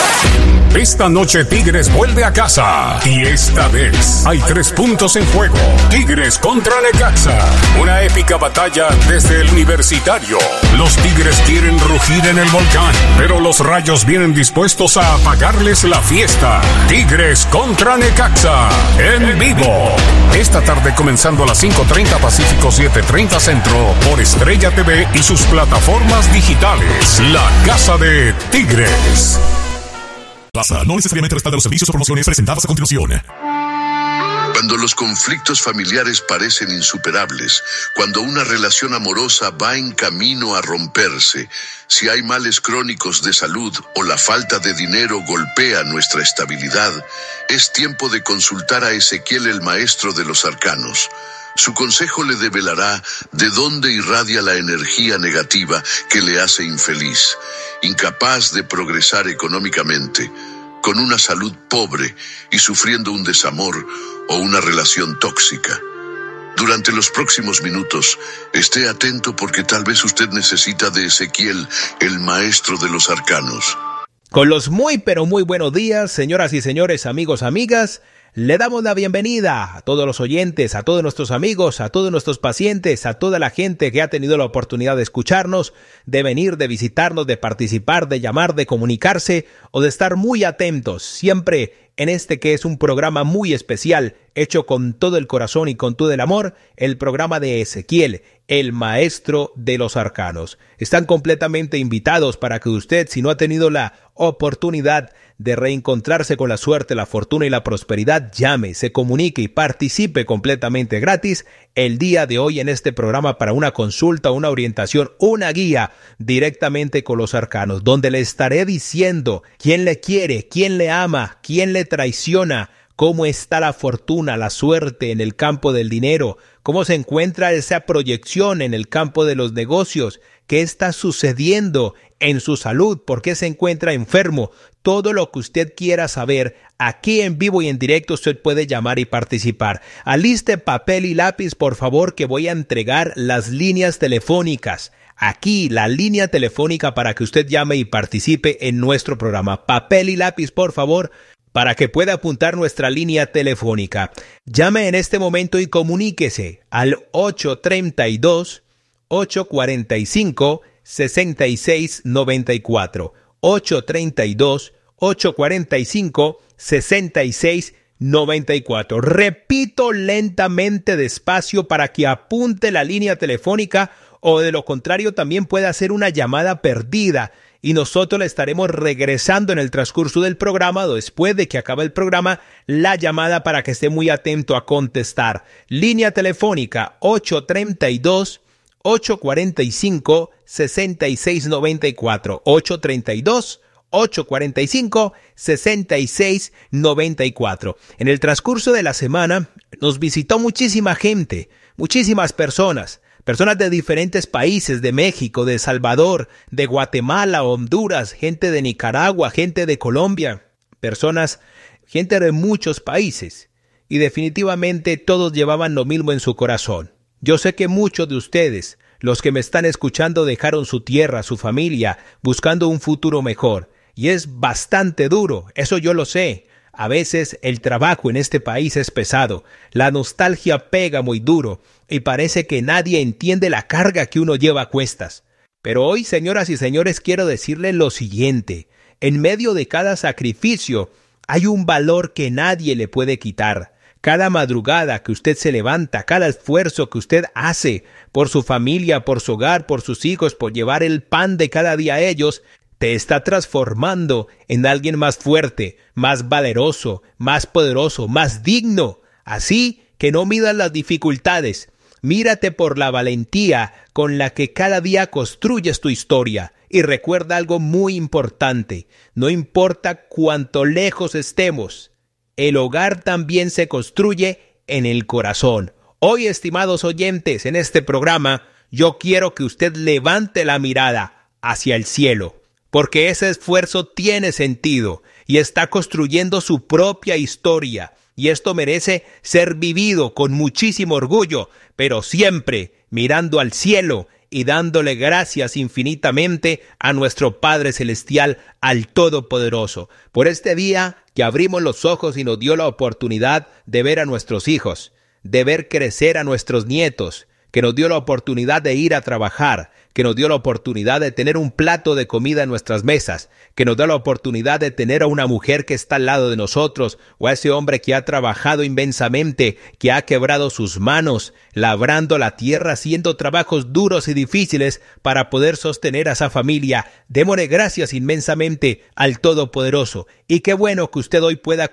Esta noche Tigres vuelve a casa y esta vez hay tres puntos en juego. Tigres contra Necaxa, una épica batalla desde el Universitario. Los Tigres quieren rugir en el volcán, pero los Rayos vienen dispuestos a apagarles la fiesta. Tigres contra Necaxa, en vivo. Esta tarde comenzando a las cinco treinta Pacífico, siete treinta Centro, por Estrella T V y sus plataformas digitales. La Casa de Tigres. Plaza no necesariamente respalda los servicios o promociones presentadas a continuación. Cuando los conflictos familiares parecen insuperables, cuando una relación amorosa va en camino a romperse, si hay males crónicos de salud o la falta de dinero golpea nuestra estabilidad, es tiempo de consultar a Ezequiel, el maestro de los arcanos. Su consejo le develará de dónde irradia la energía negativa que le hace infeliz, incapaz de progresar económicamente, con una salud pobre y sufriendo un desamor o una relación tóxica. Durante los próximos minutos, esté atento porque tal vez usted necesita de Ezequiel, el maestro de los arcanos. Con los muy pero muy buenos días, señoras y señores, amigos, amigas. Le damos la bienvenida a todos los oyentes, a todos nuestros amigos, a todos nuestros pacientes, a toda la gente que ha tenido la oportunidad de escucharnos, de venir, de visitarnos, de participar, de llamar, de comunicarse o de estar muy atentos siempre en este que es un programa muy especial, hecho con todo el corazón y con todo el amor, el programa de Ezequiel, el maestro de los arcanos. Están completamente invitados para que usted, si no ha tenido la oportunidad de reencontrarse con la suerte, la fortuna y la prosperidad, llame, se comunique y participe completamente gratis el día de hoy en este programa para una consulta, una orientación, una guía directamente con los arcanos, donde le estaré diciendo quién le quiere, quién le ama, quién le traiciona, cómo está la fortuna, la suerte en el campo del dinero, cómo se encuentra esa proyección en el campo de los negocios, qué está sucediendo en su salud, por qué se encuentra enfermo. Todo lo que usted quiera saber, aquí en vivo y en directo usted puede llamar y participar. Aliste papel y lápiz, por favor, que voy a entregar las líneas telefónicas. Aquí, la línea telefónica para que usted llame y participe en nuestro programa. Papel y lápiz, por favor, para que pueda apuntar nuestra línea telefónica. Llame en este momento y comuníquese al ocho tres dos, ocho cuatro cinco, seis seis nueve cuatro. ocho tres dos, ocho cuatro cinco, seis seis nueve cuatro. Repito lentamente, despacio, para que apunte la línea telefónica o de lo contrario también puede hacer una llamada perdida y nosotros le estaremos regresando en el transcurso del programa, después de que acabe el programa, la llamada para que esté muy atento a contestar. Línea telefónica ocho tres dos, ocho cuatro cinco, seis seis nueve cuatro. ocho tres dos, ocho cuatro cinco, seis seis nueve cuatro. En el transcurso de la semana nos visitó muchísima gente, muchísimas personas. Personas de diferentes países, de México, de El Salvador, de Guatemala, Honduras, gente de Nicaragua, gente de Colombia, personas, gente de muchos países. Y definitivamente todos llevaban lo mismo en su corazón. Yo sé que muchos de ustedes, los que me están escuchando, dejaron su tierra, su familia, buscando un futuro mejor. Y es bastante duro, eso yo lo sé. A veces el trabajo en este país es pesado, la nostalgia pega muy duro y parece que nadie entiende la carga que uno lleva a cuestas. Pero hoy, señoras y señores, quiero decirles lo siguiente. En medio de cada sacrificio hay un valor que nadie le puede quitar. Cada madrugada que usted se levanta, cada esfuerzo que usted hace por su familia, por su hogar, por sus hijos, por llevar el pan de cada día a ellos, te está transformando en alguien más fuerte, más valeroso, más poderoso, más digno. Así que no midas las dificultades. Mírate por la valentía con la que cada día construyes tu historia. Y recuerda algo muy importante. No importa cuánto lejos estemos, el hogar también se construye en el corazón. Hoy, estimados oyentes, en este programa, yo quiero que usted levante la mirada hacia el cielo, porque ese esfuerzo tiene sentido y está construyendo su propia historia. Y esto merece ser vivido con muchísimo orgullo, pero siempre mirando al cielo y dándole gracias infinitamente a nuestro Padre Celestial, al Todopoderoso, por este día que abrimos los ojos y nos dio la oportunidad de ver a nuestros hijos, de ver crecer a nuestros nietos, que nos dio la oportunidad de ir a trabajar, que nos dio la oportunidad de tener un plato de comida en nuestras mesas, que nos da la oportunidad de tener a una mujer que está al lado de nosotros, o a ese hombre que ha trabajado inmensamente, que ha quebrado sus manos, labrando la tierra, haciendo trabajos duros y difíciles para poder sostener a esa familia. Démosle gracias inmensamente al Todopoderoso. Y qué bueno que usted hoy pueda